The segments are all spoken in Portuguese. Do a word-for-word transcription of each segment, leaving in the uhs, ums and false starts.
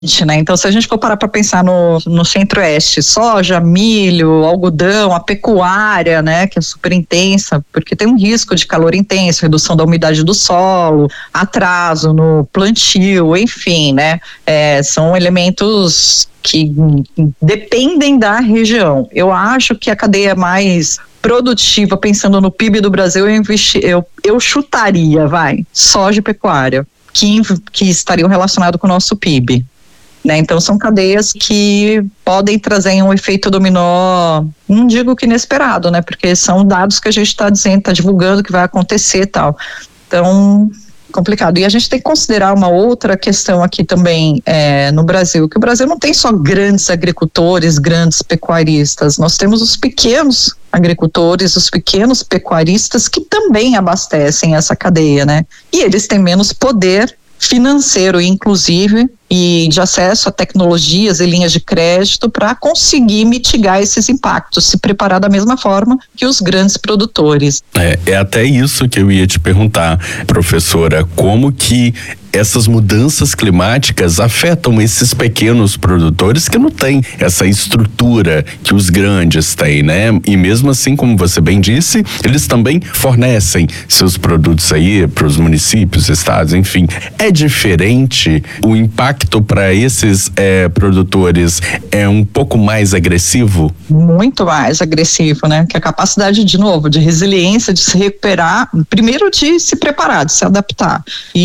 Né? Então, se a gente for parar para pensar no, no centro-oeste, soja, milho, algodão, a pecuária, né, que é super intensa, porque tem um risco de calor intenso, redução da umidade do solo, atraso no plantio, enfim, né, é, são elementos que dependem da região. Eu acho que a cadeia mais produtiva, pensando no P I B do Brasil, eu, investi, eu, eu chutaria, vai, soja e pecuária, que, que estariam relacionados com o nosso P I B. Né, então são cadeias que podem trazer um efeito dominó, não digo que inesperado, né? Porque são dados que a gente está dizendo, está divulgando que vai acontecer e tal. Então, complicado. E a gente tem que considerar uma outra questão aqui também é, no Brasil, que o Brasil não tem só grandes agricultores, grandes pecuaristas, nós temos os pequenos agricultores, os pequenos pecuaristas que também abastecem essa cadeia, né? E eles têm menos poder financeiro, inclusive, e de acesso a tecnologias e linhas de crédito para conseguir mitigar esses impactos, se preparar da mesma forma que os grandes produtores. É, é até isso que eu ia te perguntar, professora, como que essas mudanças climáticas afetam esses pequenos produtores que não têm essa estrutura que os grandes têm, né? E mesmo assim, como você bem disse, eles também fornecem seus produtos aí para os municípios, estados, enfim. É diferente o impacto para esses é, produtores é um pouco mais agressivo? Muito mais agressivo, né? Que a capacidade, de novo, de resiliência, de se recuperar, primeiro de se preparar, de se adaptar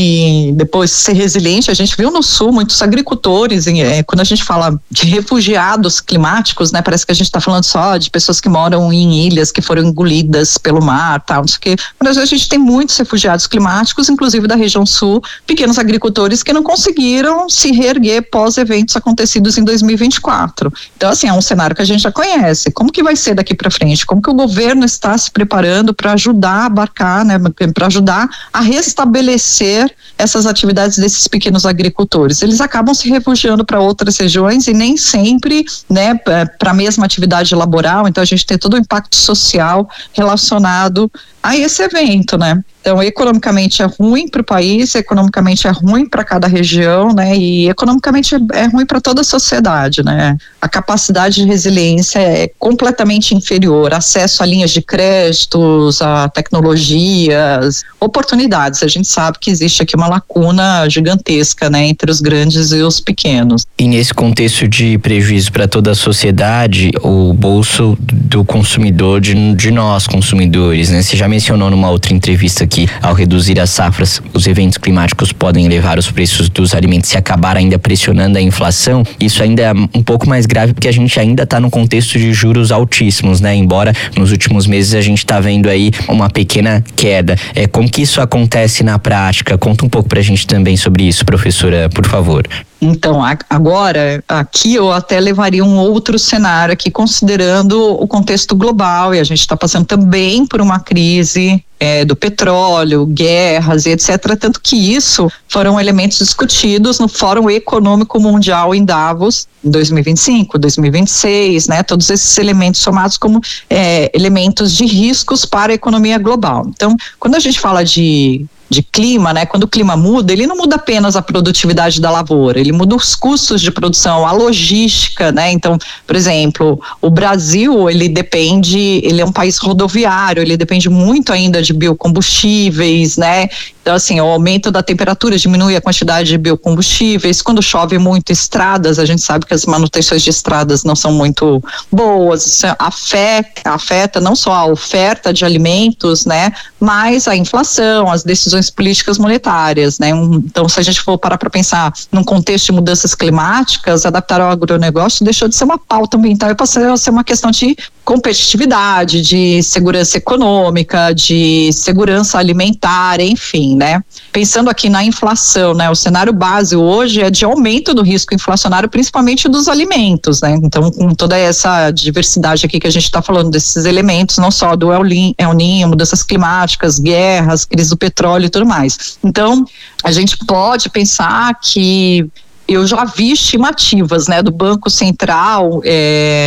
e depois ser resiliente. A gente viu no sul muitos agricultores, é, quando a gente fala de refugiados climáticos, né? Parece que a gente está falando só de pessoas que moram em ilhas, que foram engolidas pelo mar, tal, não sei o quê. Mas a gente tem muitos refugiados climáticos, inclusive da região sul, pequenos agricultores que não conseguiram se reerguer pós eventos acontecidos em dois mil e vinte e quatro. Então, assim, é um cenário que a gente já conhece. Como que vai ser daqui para frente? Como que o governo está se preparando para ajudar a abarcar, né? Para ajudar a restabelecer essas atividades desses pequenos agricultores? Eles acabam se refugiando para outras regiões e nem sempre, né, para a mesma atividade laboral. Então a gente tem todo o impacto social relacionado a esse evento, né? Então, economicamente é ruim para o país, economicamente é ruim para cada região, né? E economicamente é ruim para toda a sociedade, né? A capacidade de resiliência é completamente inferior. Acesso a linhas de créditos, a tecnologias, oportunidades. A gente sabe que existe aqui uma lacuna gigantesca, né? Entre os grandes e os pequenos. E nesse contexto de prejuízo para toda a sociedade, o bolso do consumidor, de, de nós consumidores, né? Você já mencionou numa outra entrevista aqui, ao reduzir as safras, os eventos climáticos podem elevar os preços dos alimentos e acabar ainda pressionando a inflação. Isso ainda é um pouco mais grave porque a gente ainda está no contexto de juros altíssimos, né? Embora nos últimos meses a gente está vendo aí uma pequena queda. É, como que isso acontece na prática? Conta um pouco pra gente também sobre isso, professora, por favor. Então, agora, aqui eu até levaria um outro cenário aqui, considerando o contexto global, e a gente está passando também por uma crise é, do petróleo, guerras e etcétera. Tanto que isso foram elementos discutidos no Fórum Econômico Mundial em Davos, em dois mil e vinte e cinco, dois mil e vinte e seis, né? Todos esses elementos somados como é, elementos de riscos para a economia global. Então, quando a gente fala de de clima, né? Quando o clima muda, ele não muda apenas a produtividade da lavoura, ele muda os custos de produção, a logística, né? Então, por exemplo, o Brasil, ele depende, ele é um país rodoviário, ele depende muito ainda de biocombustíveis, né? Então, assim, o aumento da temperatura diminui a quantidade de biocombustíveis. Quando chove muito, estradas, a gente sabe que as manutenções de estradas não são muito boas. Isso afeta, afeta não só a oferta de alimentos, né, mas a inflação, as decisões políticas monetárias, né? Então, se a gente for parar para pensar num contexto de mudanças climáticas, adaptar ao agronegócio deixou de ser uma pauta ambiental e passou a ser uma questão de competitividade, de segurança econômica, de segurança alimentar, enfim, né? Pensando aqui na inflação, né? O cenário base hoje é de aumento do risco inflacionário, principalmente dos alimentos, né? Então, com toda essa diversidade aqui que a gente está falando desses elementos, não só do El Niño, mudanças climáticas, guerras, crise do petróleo e tudo mais. Então, a gente pode pensar que eu já vi estimativas, né, do Banco Central, é,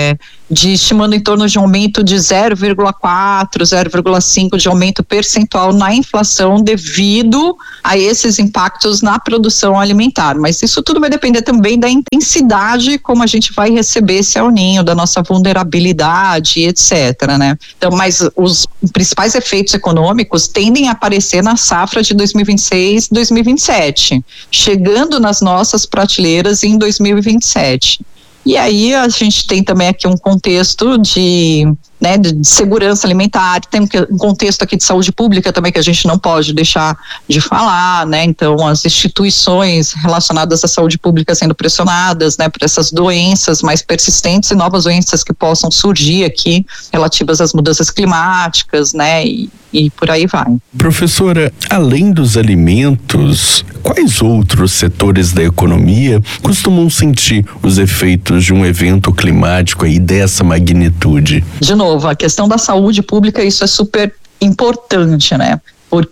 de estimando em torno de um aumento de zero vírgula quatro, zero vírgula cinco de aumento percentual na inflação devido a esses impactos na produção alimentar. Mas isso tudo vai depender também da intensidade como a gente vai receber esse El Niño, da nossa vulnerabilidade, etcétera, né? Então, mas os principais efeitos econômicos tendem a aparecer na safra de dois mil e vinte e seis, dois mil e vinte e sete, chegando nas nossas prateleiras em dois mil e vinte e sete. E aí a gente tem também aqui um contexto de, né, de segurança alimentar, tem um contexto aqui de saúde pública também que a gente não pode deixar de falar, né? Então as instituições relacionadas à saúde pública sendo pressionadas, né, por essas doenças mais persistentes e novas doenças que possam surgir aqui relativas às mudanças climáticas, né? E, e por aí vai. Professora, além dos alimentos, quais outros setores da economia costumam sentir os efeitos de um evento climático aí dessa magnitude? De novo, a questão da saúde pública, isso é super importante, né?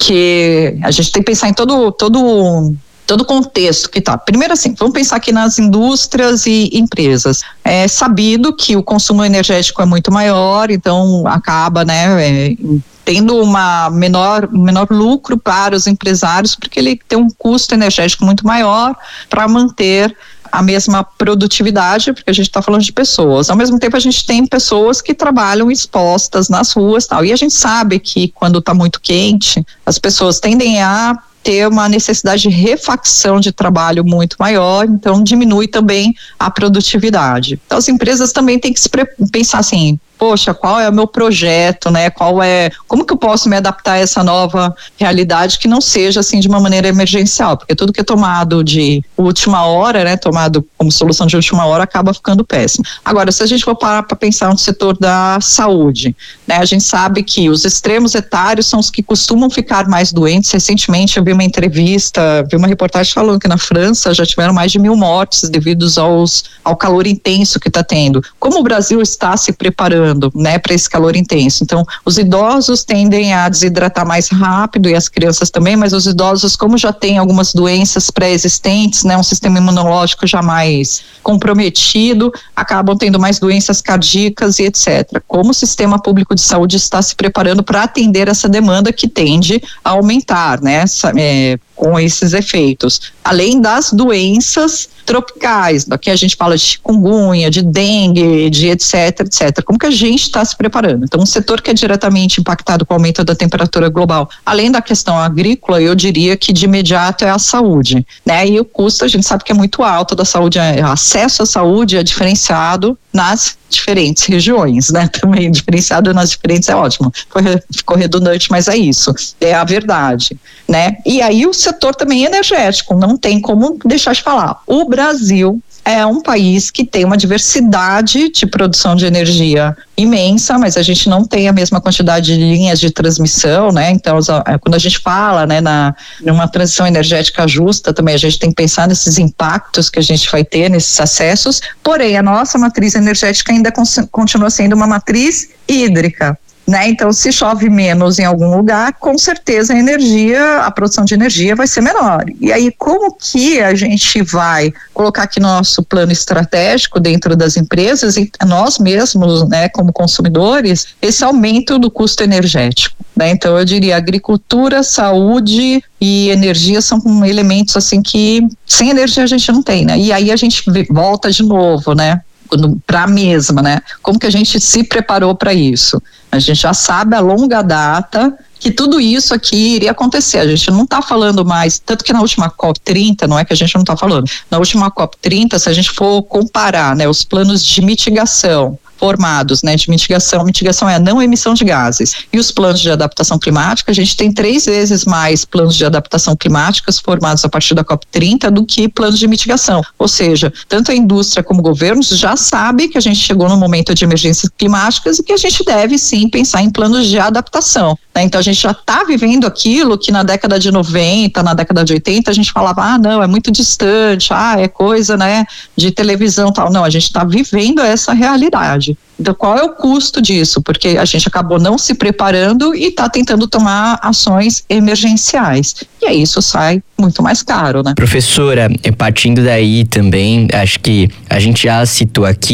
Porque a gente tem que pensar em todo todo todo o contexto que tá. Primeiro assim, vamos pensar aqui nas indústrias e empresas. É sabido que o consumo energético é muito maior, então acaba, né, é, tendo uma menor, menor lucro para os empresários, porque ele tem um custo energético muito maior para manter a mesma produtividade, porque a gente está falando de pessoas. Ao mesmo tempo, a gente tem pessoas que trabalham expostas nas ruas e tal. E a gente sabe que quando está muito quente, as pessoas tendem a ter uma necessidade de refacção de trabalho muito maior, então diminui também a produtividade. Então as empresas também têm que se pensar assim, poxa, qual é o meu projeto, né? Qual é, como que eu posso me adaptar a essa nova realidade que não seja assim de uma maneira emergencial, porque tudo que é tomado de última hora, né, tomado como solução de última hora acaba ficando péssimo. Agora, se a gente for parar para pensar no setor da saúde, né, a gente sabe que os extremos etários são os que costumam ficar mais doentes. Recentemente eu vi uma entrevista, vi uma reportagem falando que na França já tiveram mais de mil mortes devido aos, ao calor intenso que está tendo. Como o Brasil está se preparando, né, para esse calor intenso? Então, os idosos tendem a desidratar mais rápido e as crianças também, mas os idosos, como já têm algumas doenças pré-existentes, né, um sistema imunológico já mais comprometido, acabam tendo mais doenças cardíacas e etcétera. Como o sistema público de saúde está se preparando para atender essa demanda que tende a aumentar, né, é, com esses efeitos, além das doenças tropicais, daqui a gente fala de chikungunya, de dengue, de etc, etc. Como que a gente está se preparando? Então, um setor que é diretamente impactado com o aumento da temperatura global, além da questão agrícola, eu diria que de imediato é a saúde, né? E o custo, a gente sabe que é muito alto da saúde, o acesso à saúde é diferenciado nas diferentes regiões, né? Também diferenciado nas diferentes é ótimo. Foi, ficou redundante, mas é isso. É a verdade, né? E aí o setor também energético, não tem como deixar de falar. O Brasil é um país que tem uma diversidade de produção de energia imensa, mas a gente não tem a mesma quantidade de linhas de transmissão, né? Então, quando a gente fala, né, na numa transição energética justa, também a gente tem que pensar nesses impactos que a gente vai ter nesses acessos. Porém, a nossa matriz energética ainda continua sendo uma matriz hídrica, né? Então, se chove menos em algum lugar, com certeza a energia, a produção de energia vai ser menor. E aí, como que a gente vai colocar aqui no nosso plano estratégico dentro das empresas e nós mesmos, né, como consumidores, esse aumento do custo energético, né? Então, eu diria agricultura, saúde e energia são elementos assim que sem energia a gente não tem, né? E aí a gente volta de novo, né, para a mesma, né? Como que a gente se preparou para isso? A gente já sabe a longa data que tudo isso aqui iria acontecer. A gente não está falando mais, tanto que na última COP trinta, não é que a gente não está falando, na última COP trinta, se a gente for comparar, né, os planos de mitigação formados, né, de mitigação, mitigação é a não emissão de gases, e os planos de adaptação climática, a gente tem três vezes mais planos de adaptação climáticas formados a partir da COP trinta do que planos de mitigação, ou seja, tanto a indústria como governos já sabe que a gente chegou no momento de emergências climáticas e que a gente deve sim pensar em planos de adaptação, né? Então a gente já está vivendo aquilo que na década de noventa, na década de oitenta a gente falava, ah não, é muito distante, ah é coisa, né, de televisão tal. Não, a gente está vivendo essa realidade. Então, qual é o custo disso? Porque a gente acabou não se preparando e está tentando tomar ações emergenciais. E aí isso sai muito mais caro, né? Professora, partindo daí também, acho que a gente já citou aqui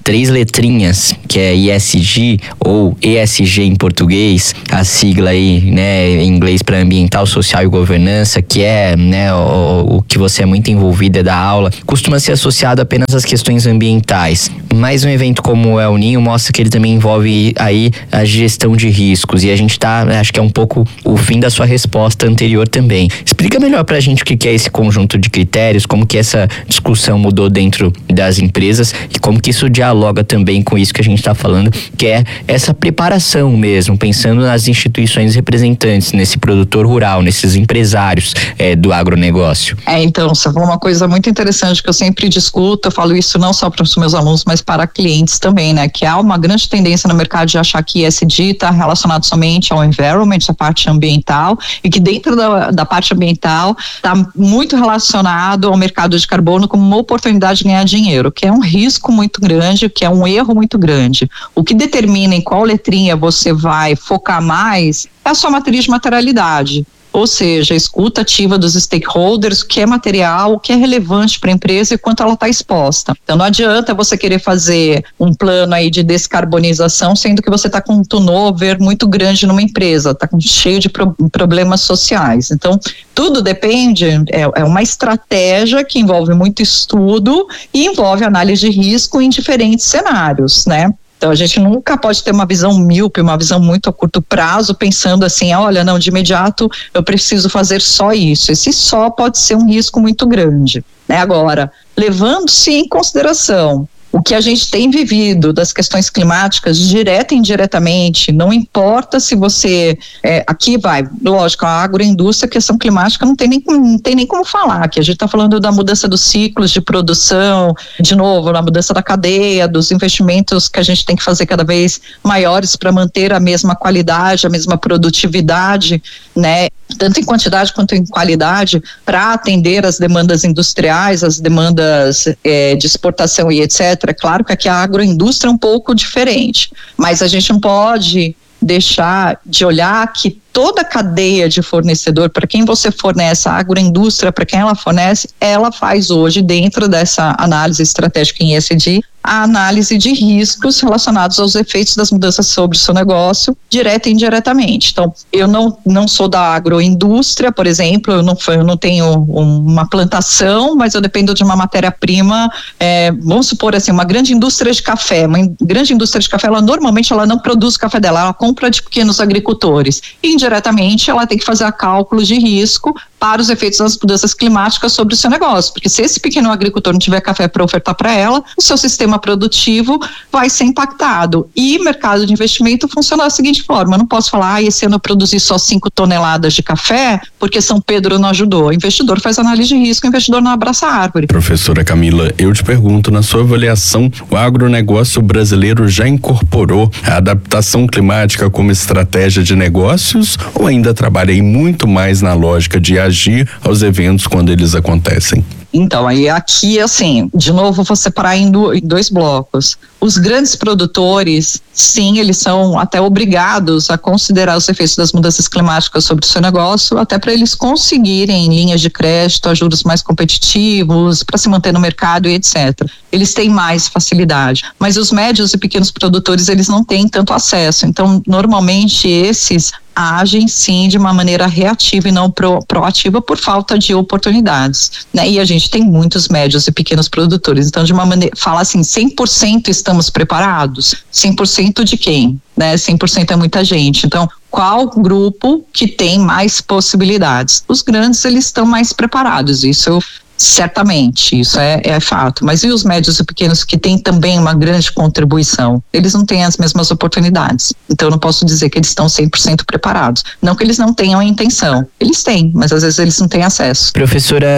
três letrinhas, que é E S G ou E S G em português, a sigla aí, né, em inglês para ambiental, social e governança, que é, né, o, o que você é muito envolvida da aula, costuma ser associado apenas às questões ambientais. Mas um evento como o El Ninho mostra que ele também envolve aí a gestão de riscos, e a gente tá, acho que é um pouco o fim da sua resposta anterior também. Explica melhor pra gente o que é esse conjunto de critérios, como que essa discussão mudou dentro das empresas e como que isso dialoga também com isso que a gente tá falando, que é essa preparação mesmo, pensando nas instituições representantes, nesse produtor rural, nesses empresários é, do agronegócio. É, então, isso foi uma coisa muito interessante que eu sempre discuto, eu falo isso não só para os meus alunos, mas para clientes também, né, que há uma grande tendência no mercado de achar que E S G está relacionado somente ao environment, a parte ambiental, e que dentro da, da parte ambiental está muito relacionado ao mercado de carbono como uma oportunidade de ganhar dinheiro, que é um risco muito grande, que é um erro muito grande. O que determina em qual letrinha você vai focar mais é a sua matriz de materialidade. Ou seja, a escuta ativa dos stakeholders, o que é material, o que é relevante para a empresa e quanto ela está exposta. Então não adianta você querer fazer um plano aí de descarbonização, sendo que você está com um turnover muito grande numa empresa, está cheio de pro- problemas sociais. Então tudo depende, é, é uma estratégia que envolve muito estudo e envolve análise de risco em diferentes cenários, né? Então a gente nunca pode ter uma visão míope, uma visão muito a curto prazo, pensando assim, olha, não, de imediato eu preciso fazer só isso. Esse só pode ser um risco muito grande, né? Agora, levando-se em consideração o que a gente tem vivido das questões climáticas, direta e indiretamente, não importa se você, é, aqui vai, lógico, a agroindústria, a questão climática não tem nem, não tem nem como falar, que a gente está falando da mudança dos ciclos de produção, de novo, na mudança da cadeia, dos investimentos que a gente tem que fazer cada vez maiores para manter a mesma qualidade, a mesma produtividade, né, tanto em quantidade quanto em qualidade, para atender as demandas industriais, as demandas é, de exportação e etcétera. É claro que aqui a agroindústria é um pouco diferente, mas a gente não pode deixar de olhar que toda a cadeia de fornecedor, para quem você fornece, a agroindústria, para quem ela fornece, ela faz hoje, dentro dessa análise estratégica em E S G, a análise de riscos relacionados aos efeitos das mudanças sobre o seu negócio, direta e indiretamente. Então, eu não, não sou da agroindústria, por exemplo, eu não, eu não tenho uma plantação, mas eu dependo de uma matéria-prima, é, vamos supor assim, uma grande indústria de café, uma grande indústria de café, ela normalmente ela não produz o café dela, ela compra de pequenos agricultores. E, indiretamente, ela tem que fazer cálculo de risco para os efeitos das mudanças climáticas sobre o seu negócio, porque se esse pequeno agricultor não tiver café para ofertar para ela, o seu sistema produtivo vai ser impactado. E mercado de investimento funciona da seguinte forma, eu não posso falar, ah, esse ano eu produzi só cinco toneladas de café, porque São Pedro não ajudou. O investidor faz análise de risco, o investidor não abraça a árvore. Professora Camila, eu te pergunto, na sua avaliação, o agronegócio brasileiro já incorporou a adaptação climática como estratégia de negócios ou ainda trabalha aí muito mais na lógica de agir aos eventos quando eles acontecem? Então, aí aqui, assim, de novo, vou separar em, do, em dois blocos. Os grandes produtores, sim, eles são até obrigados a considerar os efeitos das mudanças climáticas sobre o seu negócio, até para eles conseguirem linhas de crédito, a juros mais competitivos, para se manter no mercado e etcétera. Eles têm mais facilidade. Mas os médios e pequenos produtores, eles não têm tanto acesso. Então, normalmente, esses agem sim de uma maneira reativa e não pro, proativa por falta de oportunidades, né? E a gente tem muitos médios e pequenos produtores, então de uma maneira, falar assim, cem por cento estamos preparados, cem por cento de quem, né? cem por cento é muita gente, então qual grupo que tem mais possibilidades? Os grandes, eles estão mais preparados, isso eu certamente, isso é, é fato, mas e os médios e pequenos que têm também uma grande contribuição? Eles não têm as mesmas oportunidades, então eu não posso dizer que eles estão cem por cento preparados, não que eles não tenham a intenção, eles têm, mas às vezes eles não têm acesso. Professora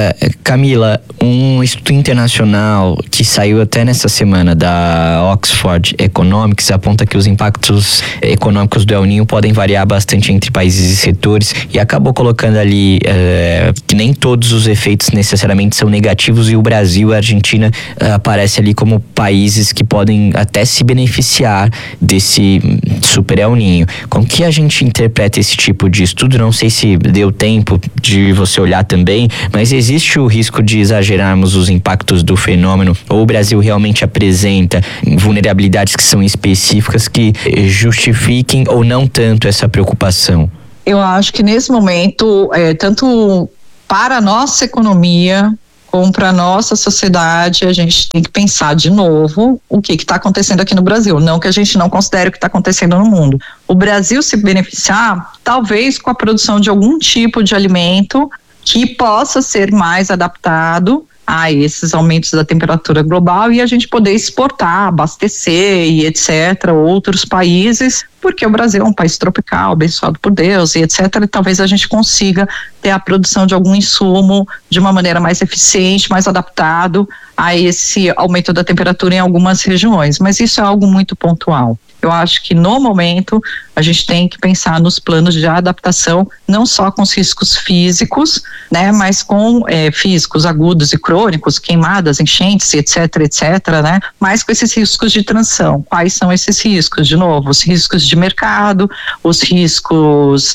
Camila, um estudo internacional que saiu até nessa semana da Oxford Economics aponta que os impactos econômicos do El Ninho podem variar bastante entre países e setores e acabou colocando ali é, que nem todos os efeitos necessários necessariamente são negativos, e o Brasil e a Argentina uh, aparecem ali como países que podem até se beneficiar desse super El Niño. Como que a gente interpreta esse tipo de estudo? Não sei se deu tempo de você olhar também, mas existe o risco de exagerarmos os impactos do fenômeno, ou o Brasil realmente apresenta vulnerabilidades que são específicas que justifiquem ou não tanto essa preocupação? Eu acho que nesse momento, é, tanto para a nossa economia como para a nossa sociedade, a gente tem que pensar de novo o que está acontecendo aqui no Brasil. Não que a gente não considere o que está acontecendo no mundo. O Brasil se beneficiar, talvez com a produção de algum tipo de alimento que possa ser mais adaptado a esses aumentos da temperatura global, e a gente poder exportar, abastecer e etcétera, outros países, porque o Brasil é um país tropical, abençoado por Deus e etcétera, e talvez a gente consiga ter a produção de algum insumo de uma maneira mais eficiente, mais adaptado a esse aumento da temperatura em algumas regiões, mas isso é algo muito pontual. Eu acho que no momento a gente tem que pensar nos planos de adaptação, não só com os riscos físicos, né, mas com é, físicos agudos e crônicos, queimadas, enchentes, etc, etc, né, mas com esses riscos de transição. Quais são esses riscos? De novo, os riscos de mercado, os riscos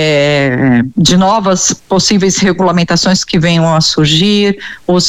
é, de novas possíveis regulamentações que venham a surgir, os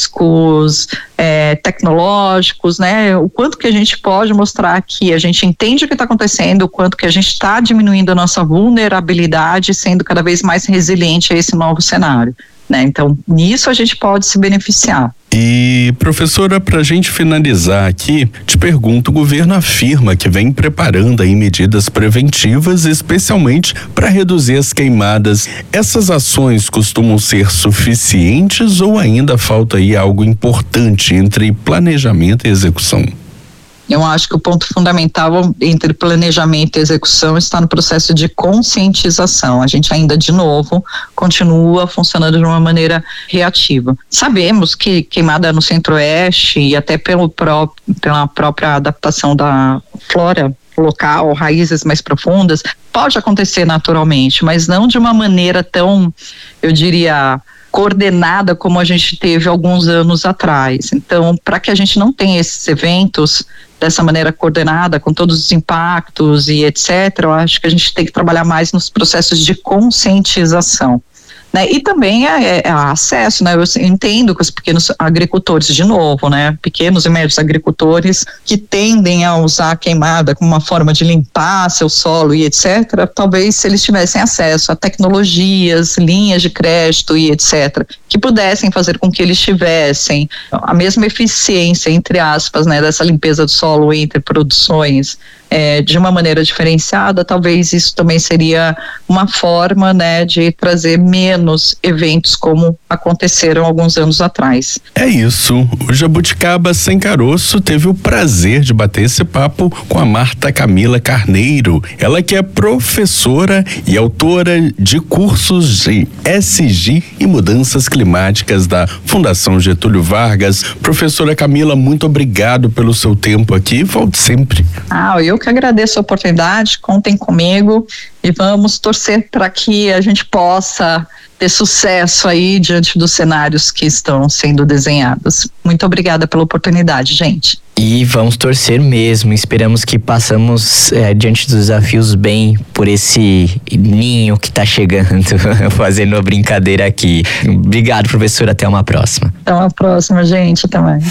riscos é, tecnológicos, né, o quanto que a gente pode mostrar que a gente entende o que está acontecendo, o quanto que a gente está diminuindo a nossa vulnerabilidade, sendo cada vez mais resiliente a esse novo cenário, né? Então, nisso a gente pode se beneficiar. E, professora, para a gente finalizar aqui, te pergunto, o governo afirma que vem preparando aí medidas preventivas, especialmente para reduzir as queimadas. Essas ações costumam ser suficientes ou ainda falta aí algo importante entre planejamento e execução? Eu acho que o ponto fundamental entre planejamento e execução está no processo de conscientização. A gente ainda, de novo, continua funcionando de uma maneira reativa. Sabemos que queimada no centro-oeste e até pelo pró- pela própria adaptação da flora local, raízes mais profundas, pode acontecer naturalmente, mas não de uma maneira tão, eu diria, coordenada como a gente teve alguns anos atrás. Então, para que a gente não tenha esses eventos dessa maneira coordenada, com todos os impactos e etcétera, eu acho que a gente tem que trabalhar mais nos processos de conscientização, né? E também é, é acesso, né? Eu entendo que os pequenos agricultores, de novo, né? Pequenos e médios agricultores que tendem a usar a queimada como uma forma de limpar seu solo e etcétera, talvez se eles tivessem acesso a tecnologias, linhas de crédito e etcétera, que pudessem fazer com que eles tivessem a mesma eficiência, entre aspas, né? Dessa limpeza do solo entre produções, É, de uma maneira diferenciada, talvez isso também seria uma forma, né, de trazer menos eventos como aconteceram alguns anos atrás. É isso, o Jabuticaba Sem Caroço teve o prazer de bater esse papo com a Marta Camila Carneiro, ela que é professora e autora de cursos de E S G e mudanças climáticas da Fundação Getúlio Vargas. Professora Camila, muito obrigado pelo seu tempo aqui, volte sempre. Ah, eu que agradeço a oportunidade, contem comigo e vamos torcer para que a gente possa ter sucesso aí diante dos cenários que estão sendo desenhados. Muito obrigada pela oportunidade, gente. E vamos torcer mesmo, esperamos que passamos é, diante dos desafios bem por esse ninho que está chegando, fazendo uma brincadeira aqui. Obrigado, professor, até uma próxima. Até uma próxima, gente, até mais.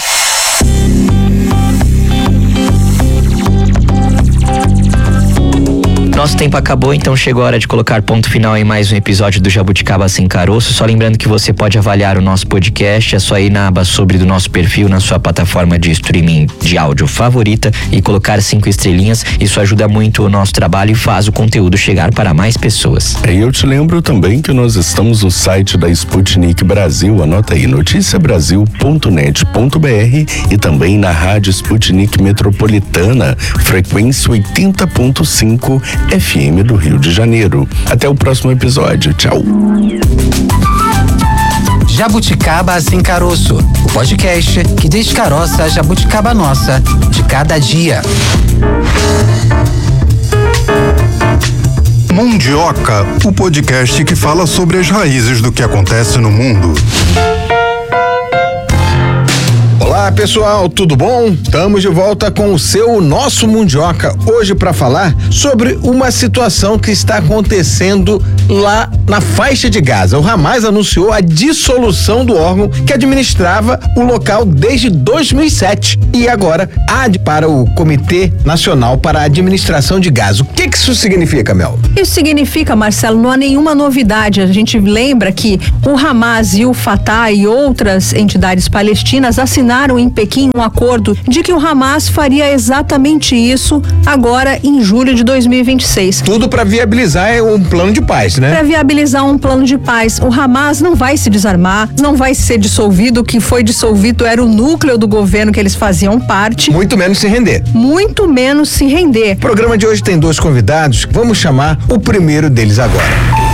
Nosso tempo acabou, então chegou a hora de colocar ponto final em mais um episódio do Jabuticaba Sem Caroço. Só lembrando que você pode avaliar o nosso podcast, é só ir na aba sobre do nosso perfil na sua plataforma de streaming de áudio favorita e colocar cinco estrelinhas. Isso ajuda muito o nosso trabalho e faz o conteúdo chegar para mais pessoas. E eu te lembro também que nós estamos no site da Sputnik Brasil, anota aí, noticia brasil ponto net ponto b r, e também na Rádio Sputnik Metropolitana, frequência oitenta ponto cinco F M do Rio de Janeiro. Até o próximo episódio. Tchau. Jabuticaba Sem Caroço, o podcast que descaroça a jabuticaba nossa de cada dia. Mundioca, o podcast que fala sobre as raízes do que acontece no mundo. Olá pessoal, tudo bom? Estamos de volta com o seu Nosso Mundioca, hoje para falar sobre uma situação que está acontecendo lá na faixa de Gaza. O Hamas anunciou a dissolução do órgão que administrava o local desde dois mil e sete e agora há para o Comitê Nacional para a Administração de Gaza. O que que isso significa, Mel? Isso significa, Marcelo, não há nenhuma novidade. A gente lembra que o Hamas e o Fatah e outras entidades palestinas assinaram em Pequim um acordo de que o Hamas faria exatamente isso agora em julho de dois mil e vinte e seis. Tudo para viabilizar um plano de paz, né? Para viabilizar um plano de paz. O Hamas não vai se desarmar, não vai ser dissolvido. O que foi dissolvido era o núcleo do governo que eles faziam parte. Muito menos se render. Muito menos se render. O programa de hoje tem dois convidados. Vamos chamar o primeiro deles agora.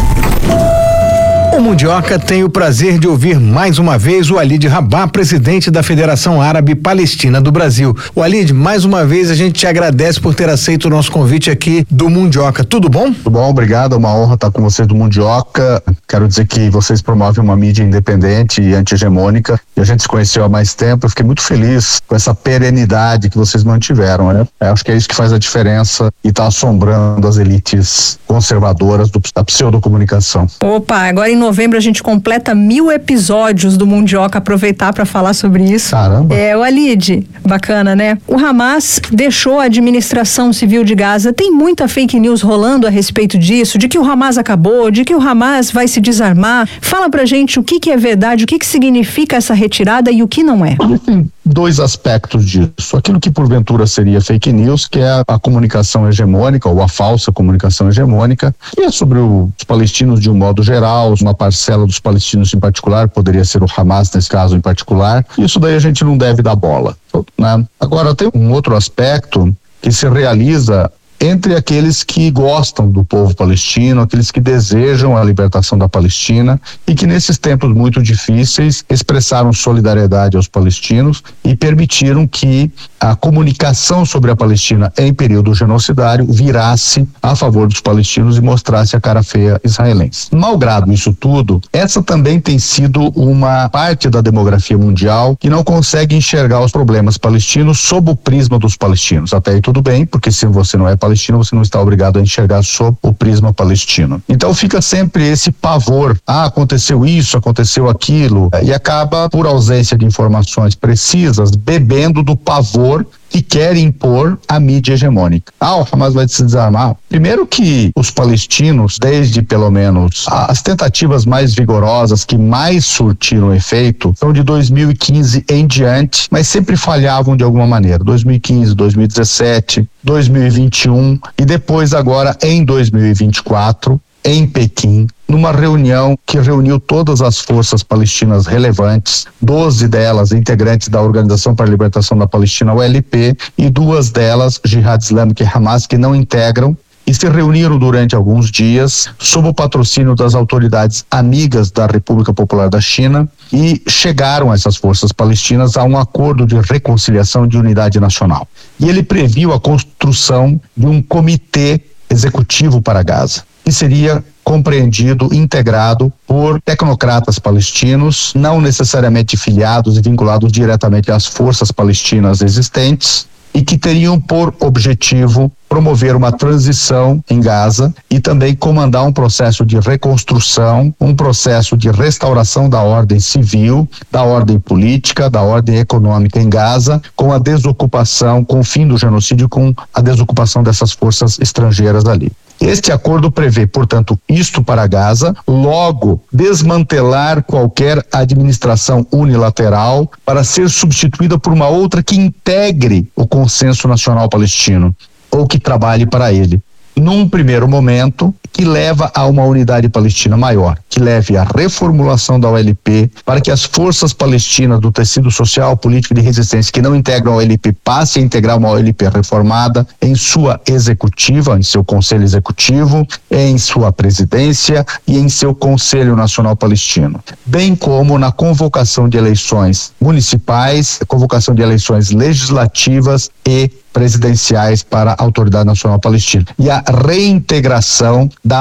O Mundioca tem o prazer de ouvir mais uma vez o Walid Rabah, presidente da Federação Árabe Palestina do Brasil. Walid, mais uma vez a gente te agradece por ter aceito o nosso convite aqui do Mundioca. Tudo bom? Tudo bom, obrigado. É uma honra estar com vocês do Mundioca. Quero dizer que vocês promovem uma mídia independente e anti-hegemônica e a gente se conheceu há mais tempo. Eu fiquei muito feliz com essa perenidade que vocês mantiveram, né? Eu acho que é isso que faz a diferença e está assombrando as elites conservadoras do, da pseudocomunicação. Opa, agora em novembro a gente completa mil episódios do Mundioca, aproveitar para falar sobre isso. Caramba. É, o Walid, bacana, né? O Hamas deixou a administração civil de Gaza. Tem muita fake news rolando a respeito disso, de que o Hamas acabou, de que o Hamas vai se desarmar. Fala pra gente o que que é verdade, o que que significa essa retirada e o que não é. Tem dois aspectos disso. Aquilo que porventura seria fake news, que é a, a comunicação hegemônica ou a falsa comunicação hegemônica, e é sobre o, os palestinos de um modo geral, uma parcela dos palestinos em particular, poderia ser o Hamas nesse caso em particular. Isso daí a gente não deve dar bola, né? Agora tem um outro aspecto que se realiza entre aqueles que gostam do povo palestino, aqueles que desejam a libertação da Palestina e que nesses tempos muito difíceis expressaram solidariedade aos palestinos e permitiram que a comunicação sobre a Palestina em período genocidário virasse a favor dos palestinos e mostrasse a cara feia israelense. Malgrado isso tudo, essa também tem sido uma parte da demografia mundial que não consegue enxergar os problemas palestinos sob o prisma dos palestinos. Até aí tudo bem, porque se você não é palestino, você não está obrigado a enxergar sob o prisma palestino. Então fica sempre esse pavor, ah, aconteceu isso, aconteceu aquilo, e acaba, por ausência de informações precisas, bebendo do pavor que quer impor a mídia hegemônica. Ah, o Hamas vai se desarmar. Primeiro que os palestinos, desde pelo menos as tentativas mais vigorosas que mais surtiram efeito, são de dois mil e quinze em diante, mas sempre falhavam de alguma maneira. dois mil e quinze, dois mil e dezessete, dois mil e vinte e um e depois agora em dois mil e vinte e quatro, em Pequim, numa reunião que reuniu todas as forças palestinas relevantes, doze delas integrantes da Organização para a Libertação da Palestina, O L P, e duas delas, Jihad Islâmica e Hamas, que não integram, e se reuniram durante alguns dias sob o patrocínio das autoridades amigas da República Popular da China e chegaram essas forças palestinas a um acordo de reconciliação de unidade nacional. E ele previu a construção de um comitê executivo para Gaza, que seria compreendido, integrado por tecnocratas palestinos, não necessariamente filiados e vinculados diretamente às forças palestinas existentes, e que teriam por objetivo promover uma transição em Gaza e também comandar um processo de reconstrução, um processo de restauração da ordem civil, da ordem política, da ordem econômica em Gaza, com a desocupação, com o fim do genocídio, com a desocupação dessas forças estrangeiras ali. Este acordo prevê, portanto, isto para Gaza, logo desmantelar qualquer administração unilateral para ser substituída por uma outra que integre o consenso nacional palestino ou que trabalhe para ele. Num primeiro momento, que leva a uma unidade palestina maior, que leve à reformulação da O L P, para que as forças palestinas do tecido social, político e de resistência que não integram a O L P passem a integrar uma O L P reformada em sua executiva, em seu conselho executivo, em sua presidência e em seu Conselho Nacional Palestino, bem como na convocação de eleições municipais, convocação de eleições legislativas e presidenciais para a Autoridade Nacional Palestina e a reintegração da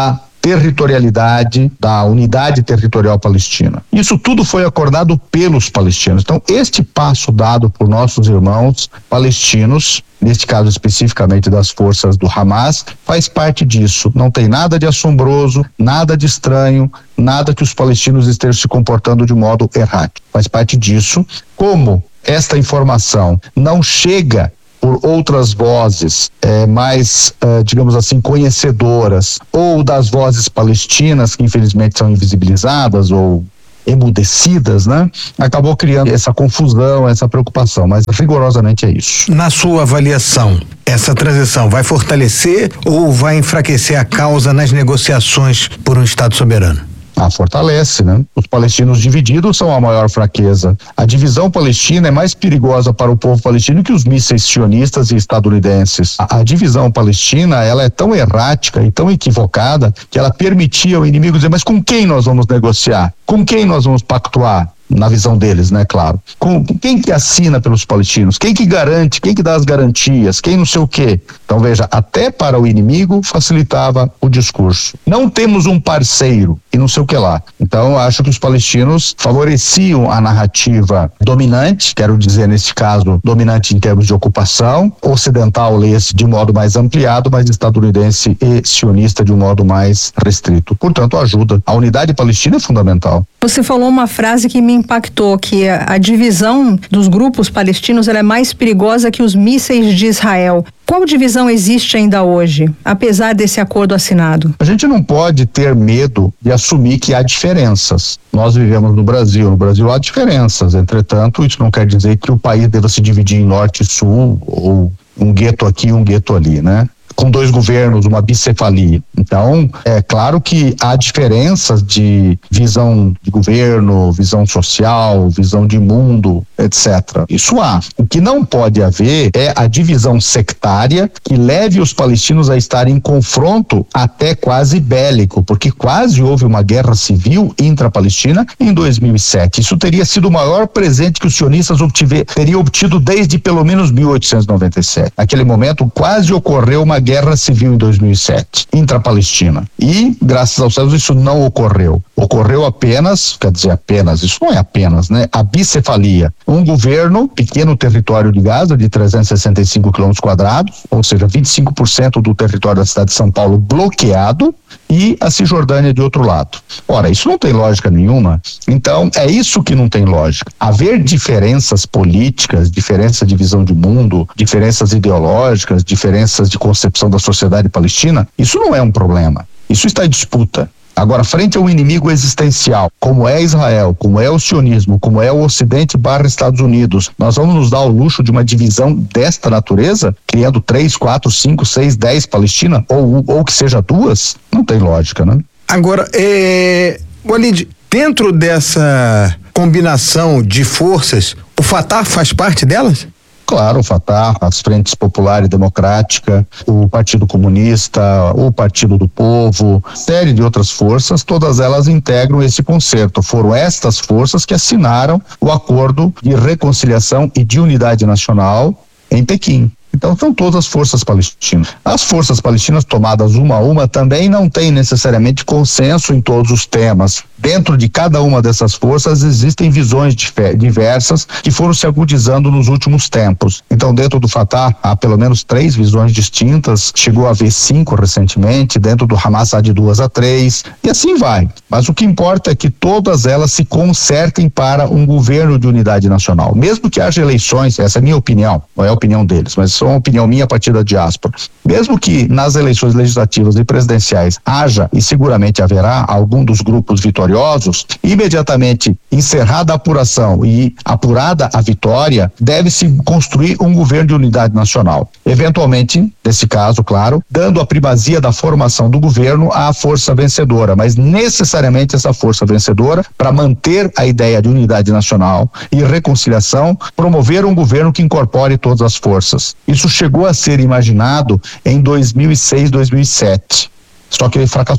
territorialidade, da unidade territorial palestina. Isso tudo foi acordado pelos palestinos. Então, este passo dado por nossos irmãos palestinos, neste caso especificamente das forças do Hamas, faz parte disso. Não tem nada de assombroso, nada de estranho, nada que os palestinos estejam se comportando de modo errático. Faz parte disso. Como esta informação não chega por outras vozes é, mais, é, digamos assim, conhecedoras, ou das vozes palestinas que infelizmente são invisibilizadas ou emudecidas, né? Acabou criando essa confusão, essa preocupação, mas rigorosamente é isso. Na sua avaliação, essa transição vai fortalecer ou vai enfraquecer a causa nas negociações por um Estado soberano? Ah, fortalece, né? Os palestinos divididos são a maior fraqueza. A divisão palestina é mais perigosa para o povo palestino que os mísseis sionistas e estadunidenses. A, a divisão palestina, ela é tão errática e tão equivocada que ela permitia ao inimigo dizer, mas com quem nós vamos negociar? Com quem nós vamos pactuar? Na visão deles, né, claro. Com, com quem que assina pelos palestinos? Quem que garante? Quem que dá as garantias? Quem não sei o quê? Então veja, até para o inimigo facilitava o discurso. Não temos um parceiro e não sei o que lá. Então eu acho que os palestinos favoreciam a narrativa dominante, quero dizer nesse caso, dominante em termos de ocupação, ocidental lê-se de modo mais ampliado, mas estadunidense e sionista de um modo mais restrito. Portanto, ajuda. A unidade palestina é fundamental. Você falou uma frase que me impactou, que a, a divisão dos grupos palestinos ela é mais perigosa que os mísseis de Israel. Qual divisão existe ainda hoje, apesar desse acordo assinado? A gente não pode ter medo de assumir que há diferenças. Nós vivemos no Brasil, no Brasil há diferenças, entretanto, isso não quer dizer que o país deva se dividir em norte e sul, ou um gueto aqui e um gueto ali, né? Com dois governos, uma bicefalia. Então, é claro que há diferenças de visão de governo, visão social, visão de mundo, etcétera. Isso há. O que não pode haver é a divisão sectária que leve os palestinos a estar em confronto até quase bélico, porque quase houve uma guerra civil intra-palestina em dois mil e sete. Isso teria sido o maior presente que os sionistas obtive, teriam obtido desde pelo menos mil oitocentos e noventa e sete. Naquele momento, quase ocorreu uma guerra civil em dois mil e sete, intra-palestina. E, graças aos céus, isso não ocorreu. Ocorreu apenas, quer dizer apenas, isso não é apenas, né? A bicefalia. Um governo, pequeno território de Gaza, de trezentos e sessenta e cinco quilômetros quadrados, ou seja, vinte e cinco por cento do território da cidade de São Paulo bloqueado, e a Cisjordânia de outro lado. Ora, isso não tem lógica nenhuma. Então, é isso que não tem lógica. Haver diferenças políticas, diferença de visão de mundo, diferenças ideológicas, diferenças de concepção da sociedade palestina, isso não é um problema. Isso está em disputa. Agora, frente a um inimigo existencial, como é Israel, como é o sionismo, como é o Ocidente barra Estados Unidos, nós vamos nos dar o luxo de uma divisão desta natureza, criando três, quatro, cinco, seis, dez Palestina, ou, ou que seja duas? Não tem lógica, né? Agora, é... Walid, dentro dessa combinação de forças, o Fatah faz parte delas? Claro, o Fatah, as Frentes Popular e Democrática, o Partido Comunista, o Partido do Povo, série de outras forças, todas elas integram esse concerto. Foram estas forças que assinaram o acordo de reconciliação e de unidade nacional em Pequim. Então são todas as forças palestinas. As forças palestinas tomadas uma a uma também não têm necessariamente consenso em todos os temas. Dentro de cada uma dessas forças existem visões diversas que foram se agudizando nos últimos tempos. Então dentro do Fatah há pelo menos três visões distintas, chegou a haver cinco recentemente, dentro do Hamas há de duas a três, e assim vai. Mas o que importa é que todas elas se concertem para um governo de unidade nacional. Mesmo que haja eleições, essa é a minha opinião, não é a opinião deles, mas é uma opinião minha a partir da diáspora. Mesmo que nas eleições legislativas e presidenciais haja, e seguramente haverá, algum dos grupos vitoriosos, imediatamente encerrada a apuração e apurada a vitória, deve-se construir um governo de unidade nacional. Eventualmente, nesse caso, claro, dando a primazia da formação do governo à força vencedora, mas necessariamente essa força vencedora, para manter a ideia de unidade nacional e reconciliação, promover um governo que incorpore todas as forças. Isso chegou a ser imaginado em dois mil e seis, dois mil e sete, só que ele fracassou.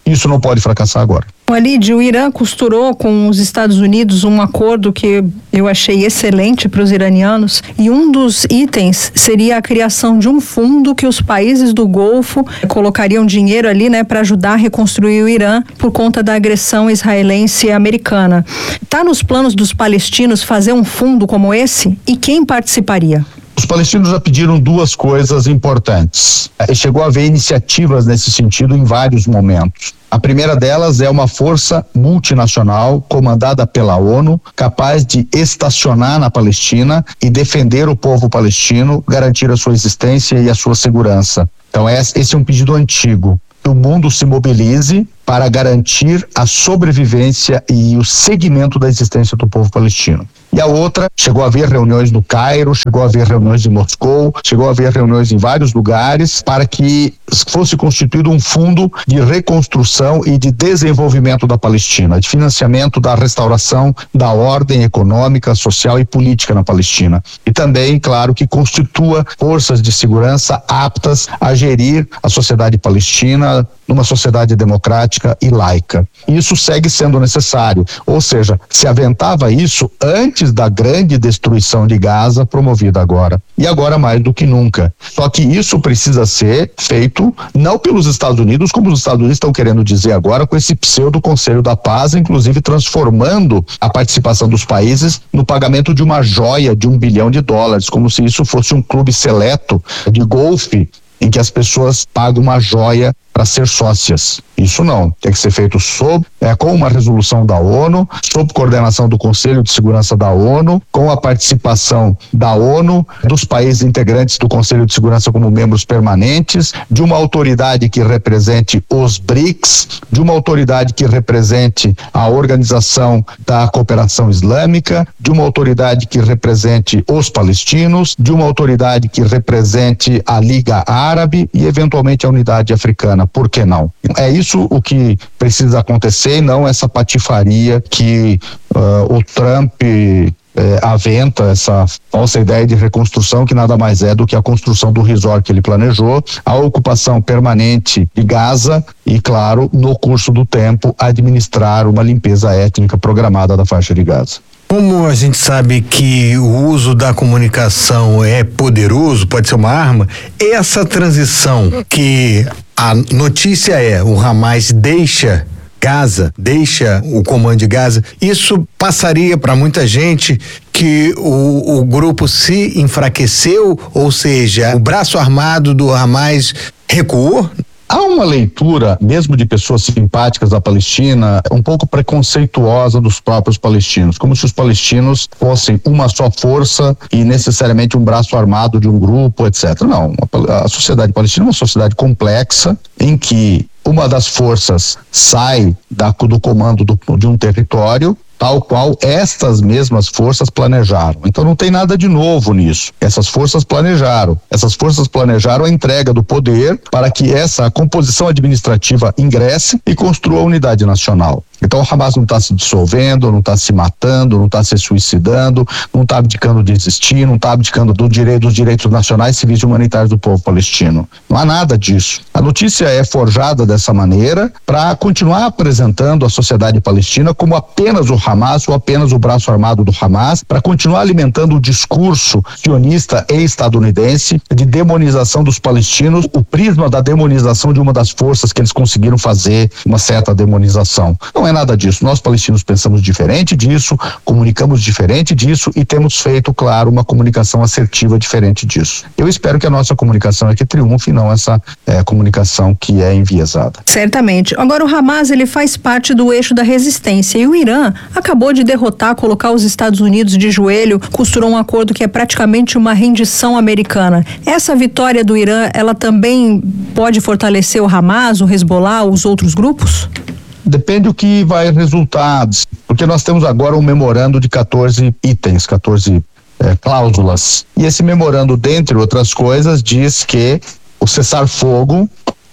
Isso não pode fracassar agora. Walid, o Irã costurou com os Estados Unidos um acordo que eu achei excelente para os iranianos, e um dos itens seria a criação de um fundo que os países do Golfo colocariam dinheiro ali, né, para ajudar a reconstruir o Irã por conta da agressão israelense e americana. Está nos planos dos palestinos fazer um fundo como esse? E quem participaria? Os palestinos já pediram duas coisas importantes. Chegou a haver iniciativas nesse sentido em vários momentos. A primeira delas é uma força multinacional comandada pela ONU, capaz de estacionar na Palestina e defender o povo palestino, garantir a sua existência e a sua segurança. Então esse é um pedido antigo. Que o mundo se mobilize para garantir a sobrevivência e o seguimento da existência do povo palestino. E a outra, chegou a haver reuniões no Cairo, chegou a haver reuniões em Moscou, chegou a haver reuniões em vários lugares para que fosse constituído um fundo de reconstrução e de desenvolvimento da Palestina, de financiamento da restauração da ordem econômica, social e política na Palestina. E também, claro, que constitua forças de segurança aptas a gerir a sociedade palestina numa sociedade democrática e laica. Isso segue sendo necessário, ou seja, se aventava isso antes da grande destruição de Gaza promovida agora. E agora mais do que nunca. Só que isso precisa ser feito não pelos Estados Unidos, como os Estados Unidos estão querendo dizer agora com esse pseudo Conselho da Paz, inclusive transformando a participação dos países no pagamento de uma joia de um bilhão de dólares, como se isso fosse um clube seleto de golfe em que as pessoas pagam uma joia para ser sócias. Isso não, tem que ser feito sob, é, com uma resolução da ONU, sob coordenação do Conselho de Segurança da ONU, com a participação da ONU, dos países integrantes do Conselho de Segurança como membros permanentes, de uma autoridade que represente os BRICS, de uma autoridade que represente a Organização da Cooperação Islâmica, de uma autoridade que represente os palestinos, de uma autoridade que represente a Liga Árabe e eventualmente a Unidade Africana. Por que não? É isso o que precisa acontecer e não essa patifaria que uh, o Trump eh, aventa, essa falsa ideia de reconstrução que nada mais é do que a construção do resort que ele planejou, a ocupação permanente de Gaza e, claro, no curso do tempo, administrar uma limpeza étnica programada da faixa de Gaza. Como a gente sabe que o uso da comunicação é poderoso, pode ser uma arma, essa transição que a notícia é o Hamas deixa Gaza, deixa o comando de Gaza, isso passaria para muita gente que o, o grupo se enfraqueceu, ou seja, o braço armado do Hamas recuou? Há uma leitura, mesmo de pessoas simpáticas da Palestina, um pouco preconceituosa dos próprios palestinos, como se os palestinos fossem uma só força e necessariamente um braço armado de um grupo, etcétera. Não, a sociedade palestina é uma sociedade complexa em que uma das forças sai da, do comando do, de um território, tal qual estas mesmas forças planejaram. Então não tem nada de novo nisso. Essas forças planejaram. Essas forças planejaram a entrega do poder para que essa composição administrativa ingresse e construa a unidade nacional. Então o Hamas não está se dissolvendo, não está se matando, não está se suicidando, não está abdicando de existir, não está abdicando do direito, dos direitos nacionais, civis e humanitários do povo palestino. Não há nada disso. A notícia é forjada dessa maneira para continuar apresentando a sociedade palestina como apenas o Hamas ou apenas o braço armado do Hamas, para continuar alimentando o discurso sionista e estadunidense de demonização dos palestinos, o prisma da demonização de uma das forças que eles conseguiram fazer uma certa demonização. Não é nada disso. Nós palestinos pensamos diferente disso, comunicamos diferente disso e temos feito, claro, uma comunicação assertiva diferente disso. Eu espero que a nossa comunicação é que triunfe e não essa é, comunicação que é enviesada. Certamente. Agora o Hamas, ele faz parte do eixo da resistência e o Irã acabou de derrotar, colocar os Estados Unidos de joelho, costurou um acordo que é praticamente uma rendição americana. Essa vitória do Irã, ela também pode fortalecer o Hamas, o Hezbollah, os outros grupos? Depende do que vai resultar, porque nós temos agora um memorando de quatorze itens, quatorze é, cláusulas. E esse memorando, dentre outras coisas, diz que o cessar-fogo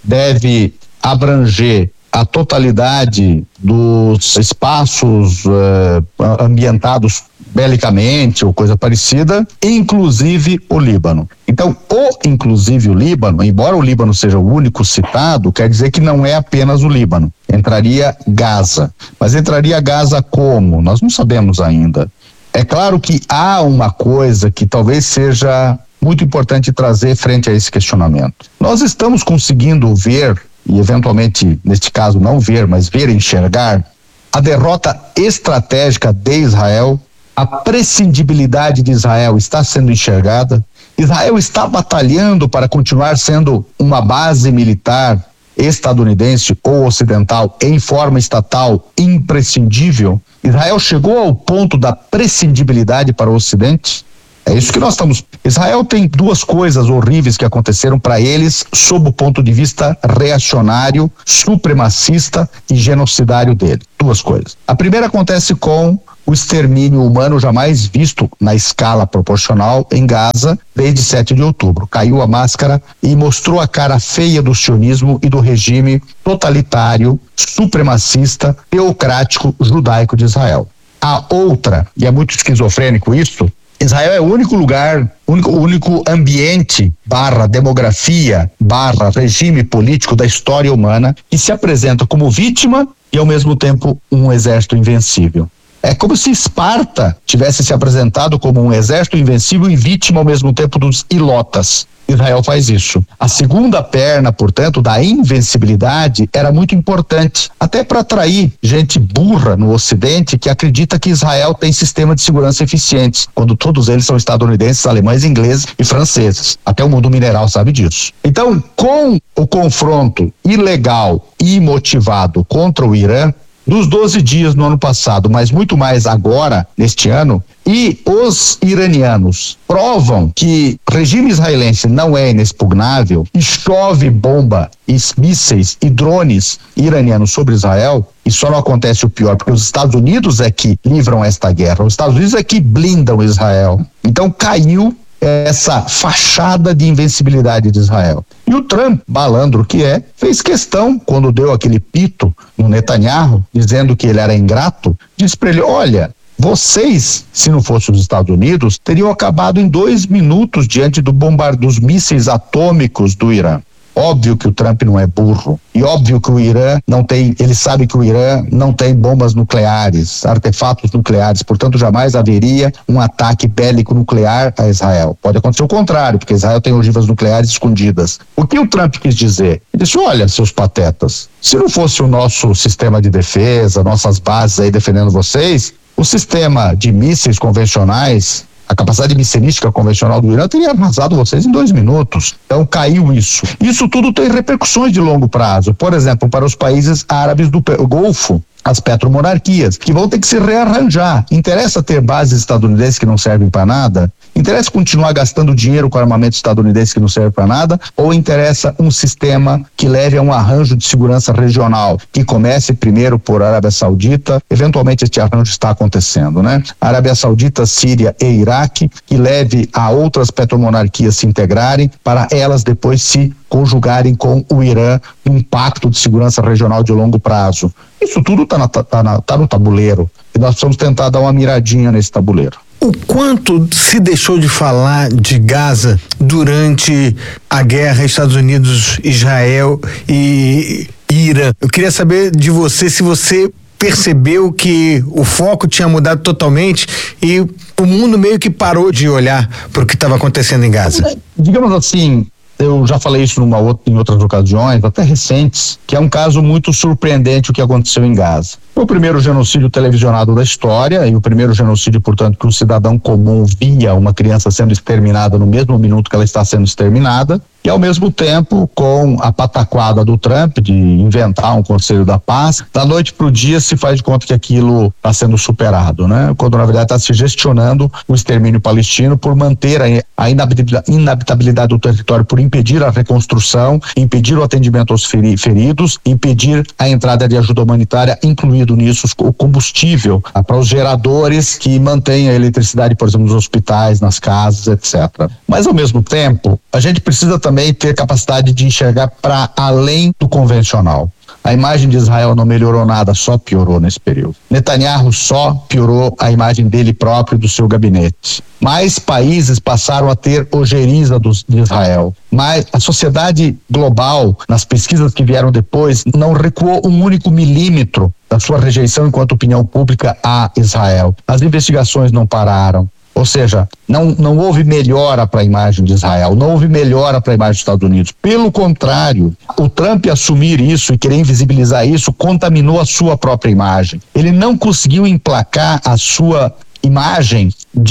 deve abranger a totalidade dos espaços eh, ambientados belicamente ou coisa parecida, inclusive o Líbano. Então, o inclusive o Líbano, embora o Líbano seja o único citado, quer dizer que não é apenas o Líbano. Entraria Gaza. Mas entraria Gaza como? Nós não sabemos ainda. É claro que há uma coisa que talvez seja muito importante trazer frente a esse questionamento. Nós estamos conseguindo ver, e eventualmente, neste caso, não ver, mas ver e enxergar, a derrota estratégica de Israel, a prescindibilidade de Israel está sendo enxergada. Israel está batalhando para continuar sendo uma base militar estadunidense ou ocidental em forma estatal imprescindível. Israel chegou ao ponto da prescindibilidade para o Ocidente. É isso que nós estamos. Israel tem duas coisas horríveis que aconteceram para eles sob o ponto de vista reacionário, supremacista e genocidário dele. Duas coisas. A primeira acontece com o extermínio humano jamais visto na escala proporcional em Gaza desde sete de outubro. Caiu a máscara e mostrou a cara feia do sionismo e do regime totalitário, supremacista, teocrático, judaico de Israel. A outra, e é muito esquizofrênico isso, Israel é o único lugar, único, o único ambiente barra demografia, barra regime político da história humana que se apresenta como vítima e ao mesmo tempo um exército invencível. É como se Esparta tivesse se apresentado como um exército invencível e vítima ao mesmo tempo dos ilotas. Israel faz isso. A segunda perna, portanto, da invencibilidade era muito importante, até para atrair gente burra no Ocidente que acredita que Israel tem sistema de segurança eficientes, quando todos eles são estadunidenses, alemães, ingleses e franceses. Até o mundo mineral sabe disso. Então, com o confronto ilegal e imotivado contra o Irã, dos doze dias no ano passado, mas muito mais agora, neste ano, e os iranianos provam que o regime israelense não é inexpugnável e chove bomba, e mísseis e drones iranianos sobre Israel, e só não acontece o pior, porque os Estados Unidos é que livram esta guerra, os Estados Unidos é que blindam Israel. Então caiu essa fachada de invencibilidade de Israel. E o Trump, malandro que é, fez questão, quando deu aquele pito no Netanyahu, dizendo que ele era ingrato, disse para ele, olha, vocês, se não fossem os Estados Unidos, teriam acabado em dois minutos diante do bombardeio dos mísseis atômicos do Irã. Óbvio que o Trump não é burro. E óbvio que o Irã não tem, ele sabe que o Irã não tem bombas nucleares, artefatos nucleares, portanto jamais haveria um ataque bélico nuclear a Israel. Pode acontecer o contrário, porque Israel tem ogivas nucleares escondidas. O que o Trump quis dizer? Ele disse, olha, seus patetas, se não fosse o nosso sistema de defesa, nossas bases aí defendendo vocês, o sistema de mísseis convencionais, a capacidade missilística convencional do Irã teria arrasado vocês em dois minutos. Então caiu isso. Isso tudo tem repercussões de longo prazo. Por exemplo, para os países árabes do Golfo, as petromonarquias, que vão ter que se rearranjar. Interessa ter bases estadunidenses que não servem para nada? Interessa continuar gastando dinheiro com armamento estadunidense que não serve para nada? Ou interessa um sistema que leve a um arranjo de segurança regional, que comece primeiro por Arábia Saudita, eventualmente este arranjo está acontecendo, né? Arábia Saudita, Síria e Iraque, que leve a outras petromonarquias se integrarem para elas depois se conjugarem com o Irã num pacto de segurança regional de longo prazo. Isso tudo está tá tá no tabuleiro e nós precisamos tentar dar uma miradinha nesse tabuleiro. O quanto se deixou de falar de Gaza durante a guerra Estados Unidos, Israel e Irã? Eu queria saber de você se você percebeu que o foco tinha mudado totalmente e o mundo meio que parou de olhar para o que estava acontecendo em Gaza. Digamos assim, eu já falei isso numa outra, em outras ocasiões, até recentes, que é um caso muito surpreendente o que aconteceu em Gaza. Foi o primeiro genocídio televisionado da história e o primeiro genocídio, portanto, que um cidadão comum via uma criança sendo exterminada no mesmo minuto que ela está sendo exterminada. E, ao mesmo tempo, com a pataquada do Trump de inventar um Conselho da Paz, da noite para o dia se faz de conta que aquilo está sendo superado, né? Quando, na verdade, está se gestionando o extermínio palestino por manter a, a inabitabilidade do território, por impedir a reconstrução, impedir o atendimento aos feri, feridos, impedir a entrada de ajuda humanitária, incluído nisso o combustível para os geradores que mantêm a eletricidade, por exemplo, nos hospitais, nas casas, etcétera. Mas, ao mesmo tempo, a gente precisa também também ter capacidade de enxergar para além do convencional. A imagem de Israel não melhorou nada, só piorou nesse período. Netanyahu só piorou a imagem dele próprio e do seu gabinete. Mais países passaram a ter ojeriza dos, de Israel. Mas a sociedade global, nas pesquisas que vieram depois, não recuou um único milímetro da sua rejeição enquanto opinião pública a Israel. As investigações não pararam. Ou seja, não, não houve melhora para a imagem de Israel, não houve melhora para a imagem dos Estados Unidos. Pelo contrário, o Trump assumir isso e querer invisibilizar isso contaminou a sua própria imagem. Ele não conseguiu emplacar a sua imagem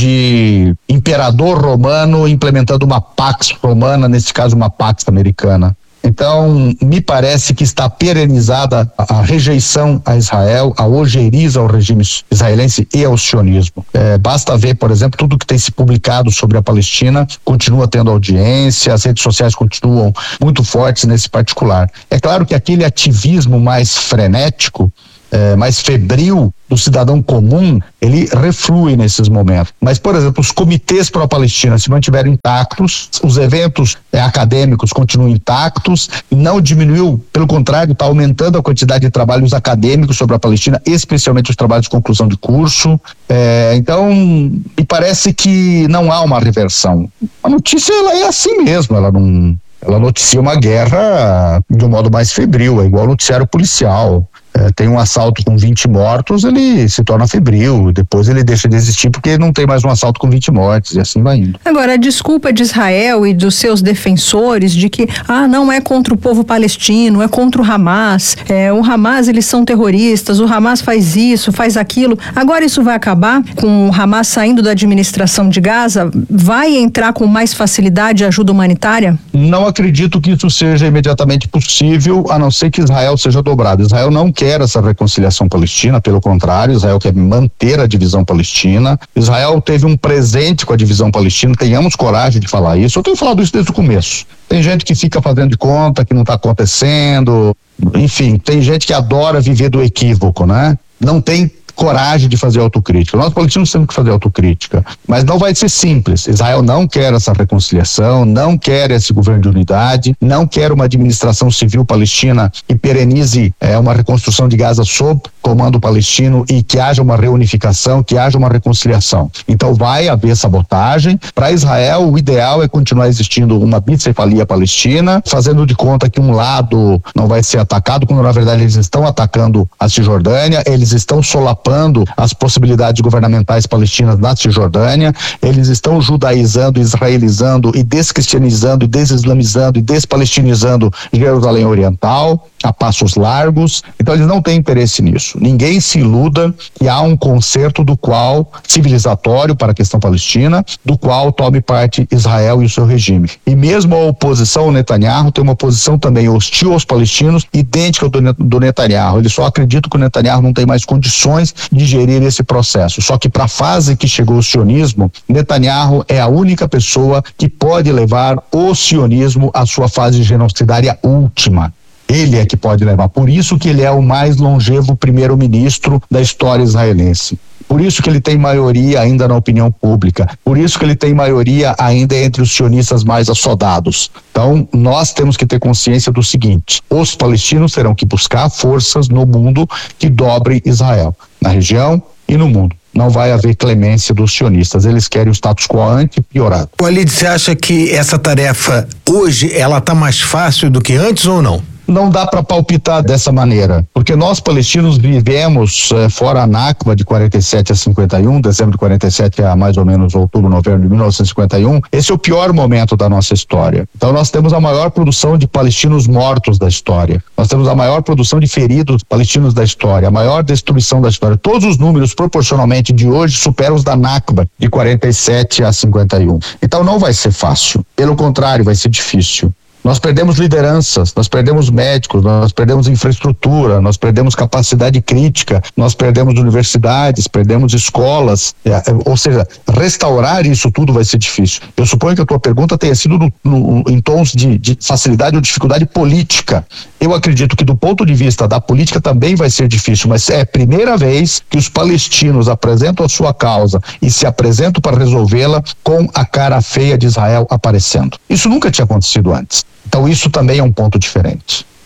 de imperador romano implementando uma pax romana, nesse caso uma pax americana. Então, me parece que está perenizada a, a rejeição a Israel, a ojeriza ao regime israelense e ao sionismo. É, basta ver, por exemplo, tudo que tem se publicado sobre a Palestina continua tendo audiência, as redes sociais continuam muito fortes nesse particular. É claro que aquele ativismo mais frenético, É, mais febril do cidadão comum, ele reflui nesses momentos. Mas, por exemplo, os comitês pró-Palestina se mantiveram intactos, os eventos é, acadêmicos continuam intactos, não diminuiu, pelo contrário, está aumentando a quantidade de trabalhos acadêmicos sobre a Palestina, especialmente os trabalhos de conclusão de curso. É, então, me parece que não há uma reversão. A notícia, ela é assim mesmo, ela não... Ela noticia uma guerra de um modo mais febril, é igual ao noticiário policial. É, tem um assalto com vinte mortos, ele se torna febril, depois ele deixa de existir porque não tem mais um assalto com vinte mortes, e assim vai indo. Agora, a desculpa de Israel e dos seus defensores de que, ah, não é contra o povo palestino, é contra o Hamas, é, o Hamas, eles são terroristas, o Hamas faz isso, faz aquilo. Agora isso vai acabar com o Hamas saindo da administração de Gaza? Vai entrar com mais facilidade a ajuda humanitária? Não acredito que isso seja imediatamente possível, a não ser que Israel seja dobrado. Israel não quer essa reconciliação palestina, pelo contrário, Israel quer manter a divisão palestina. Israel teve um presente com a divisão palestina, tenhamos coragem de falar isso. Eu tenho falado isso desde o começo. Tem gente que fica fazendo de conta que não está acontecendo, enfim, tem gente que adora viver do equívoco, né? Não tem coragem de fazer autocrítica. Nós palestinos temos que fazer autocrítica, mas não vai ser simples. Israel não quer essa reconciliação, não quer esse governo de unidade, não quer uma administração civil palestina que perenize é, uma reconstrução de Gaza sob comando palestino e que haja uma reunificação, que haja uma reconciliação. Então vai haver sabotagem. Para Israel, o ideal é continuar existindo uma bicefalia palestina, fazendo de conta que um lado não vai ser atacado, quando na verdade eles estão atacando a Cisjordânia, eles estão solapando as possibilidades governamentais palestinas na Cisjordânia, eles estão judaizando, israelizando e descristianizando, e desislamizando e despalestinizando Jerusalém Oriental a passos largos. Então eles não têm interesse nisso. Ninguém se iluda que há um concerto do qual, civilizatório para a questão palestina, do qual tome parte Israel e o seu regime. E mesmo a oposição ao Netanyahu tem uma posição também hostil aos palestinos, idêntica ao do, do Netanyahu. Eles só acreditam que o Netanyahu não tem mais condições de gerir esse processo. Só que para a fase que chegou o sionismo, Netanyahu é a única pessoa que pode levar o sionismo à sua fase genocidária última. Ele é que pode levar. Por isso que ele é o mais longevo primeiro-ministro da história israelense. Por isso que ele tem maioria ainda na opinião pública. Por isso que ele tem maioria ainda entre os sionistas mais assodados. Então, nós temos que ter consciência do seguinte: os palestinos terão que buscar forças no mundo que dobrem Israel, na região e no mundo. Não vai haver clemência dos sionistas, eles querem o status quo ante piorado. Walid, você acha que essa tarefa hoje ela está mais fácil do que antes ou não? Não dá para palpitar dessa maneira, porque nós palestinos vivemos eh, fora a Nakba de quarenta e sete a cinquenta e um, dezembro de quarenta e sete a mais ou menos outubro, novembro de mil novecentos e cinquenta e um. Esse é o pior momento da nossa história. Então nós temos a maior produção de palestinos mortos da história. Nós temos a maior produção de feridos palestinos da história, a maior destruição da história. Todos os números proporcionalmente de hoje superam os da Nakba de quarenta e sete a cinquenta e um. Então não vai ser fácil. Pelo contrário, vai ser difícil. Nós perdemos lideranças, nós perdemos médicos, nós perdemos infraestrutura, nós perdemos capacidade crítica, nós perdemos universidades, perdemos escolas, é, ou seja, restaurar isso tudo vai ser difícil. Eu suponho que a tua pergunta tenha sido no, no, em tons de, de facilidade ou dificuldade política. Eu acredito que do ponto de vista da política também vai ser difícil, mas é a primeira vez que os palestinos apresentam a sua causa e se apresentam para resolvê-la com a cara feia de Israel aparecendo. Isso nunca tinha acontecido antes. Então isso também é um ponto diferente.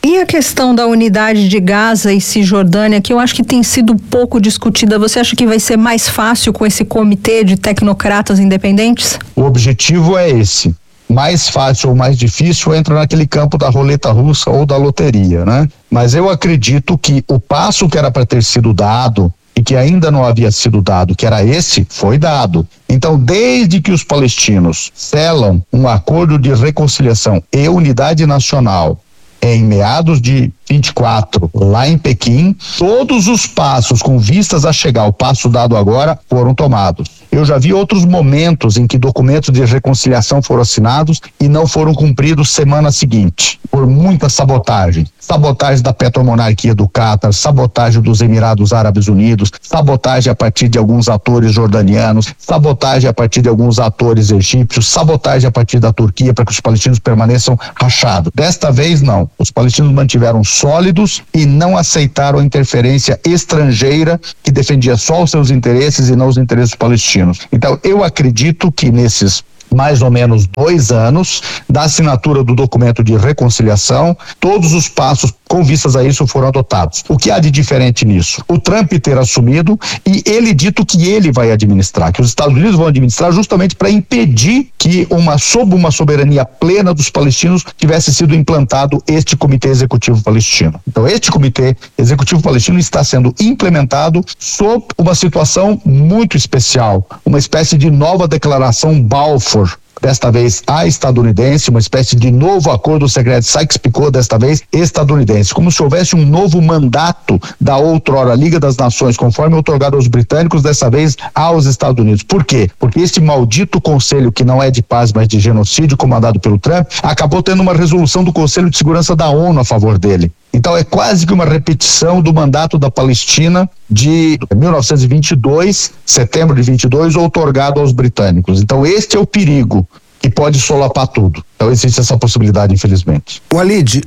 E a questão da unidade de Gaza e Cisjordânia, que eu acho que tem sido pouco discutida, você acha que vai ser mais fácil com esse comitê de tecnocratas independentes? O objetivo é esse. Mais fácil ou mais difícil entra naquele campo da roleta russa ou da loteria, né? Mas eu acredito que o passo que era para ter sido dado e que ainda não havia sido dado, que era esse, foi dado. Então, desde que os palestinos selam um acordo de reconciliação e unidade nacional em meados de vinte e quatro, lá em Pequim, todos os passos com vistas a chegar ao passo dado agora foram tomados. Eu já vi outros momentos em que documentos de reconciliação foram assinados e não foram cumpridos semana seguinte, por muita sabotagem. Sabotagem da petromonarquia do Cátar, sabotagem dos Emirados Árabes Unidos, sabotagem a partir de alguns atores jordanianos, sabotagem a partir de alguns atores egípcios, sabotagem a partir da Turquia para que os palestinos permaneçam rachados. Desta vez não, os palestinos mantiveram sólidos e não aceitaram a interferência estrangeira que defendia só os seus interesses e não os interesses palestinos. Então, eu acredito que nesses mais ou menos dois anos da assinatura do documento de reconciliação, todos os passos com vistas a isso foram adotados. O que há de diferente nisso? O Trump ter assumido e ele dito que ele vai administrar, que os Estados Unidos vão administrar justamente para impedir que uma, sob uma soberania plena dos palestinos tivesse sido implantado este Comitê Executivo Palestino. Então, este Comitê Executivo Palestino está sendo implementado sob uma situação muito especial, uma espécie de nova declaração Balfour, desta vez a estadunidense, uma espécie de novo acordo secreto Sykes-Picot, desta vez estadunidense, como se houvesse um novo mandato da outrora Liga das Nações, conforme outorgado aos britânicos, dessa vez aos Estados Unidos. Por quê? Porque este maldito conselho, que não é de paz, mas de genocídio, comandado pelo Trump, acabou tendo uma resolução do Conselho de Segurança da ONU a favor dele. Então é quase que uma repetição do mandato da Palestina de mil novecentos e vinte e dois, setembro de vinte e dois, outorgado aos britânicos. Então este é o perigo que pode solapar tudo. Então existe essa possibilidade, infelizmente. Walid,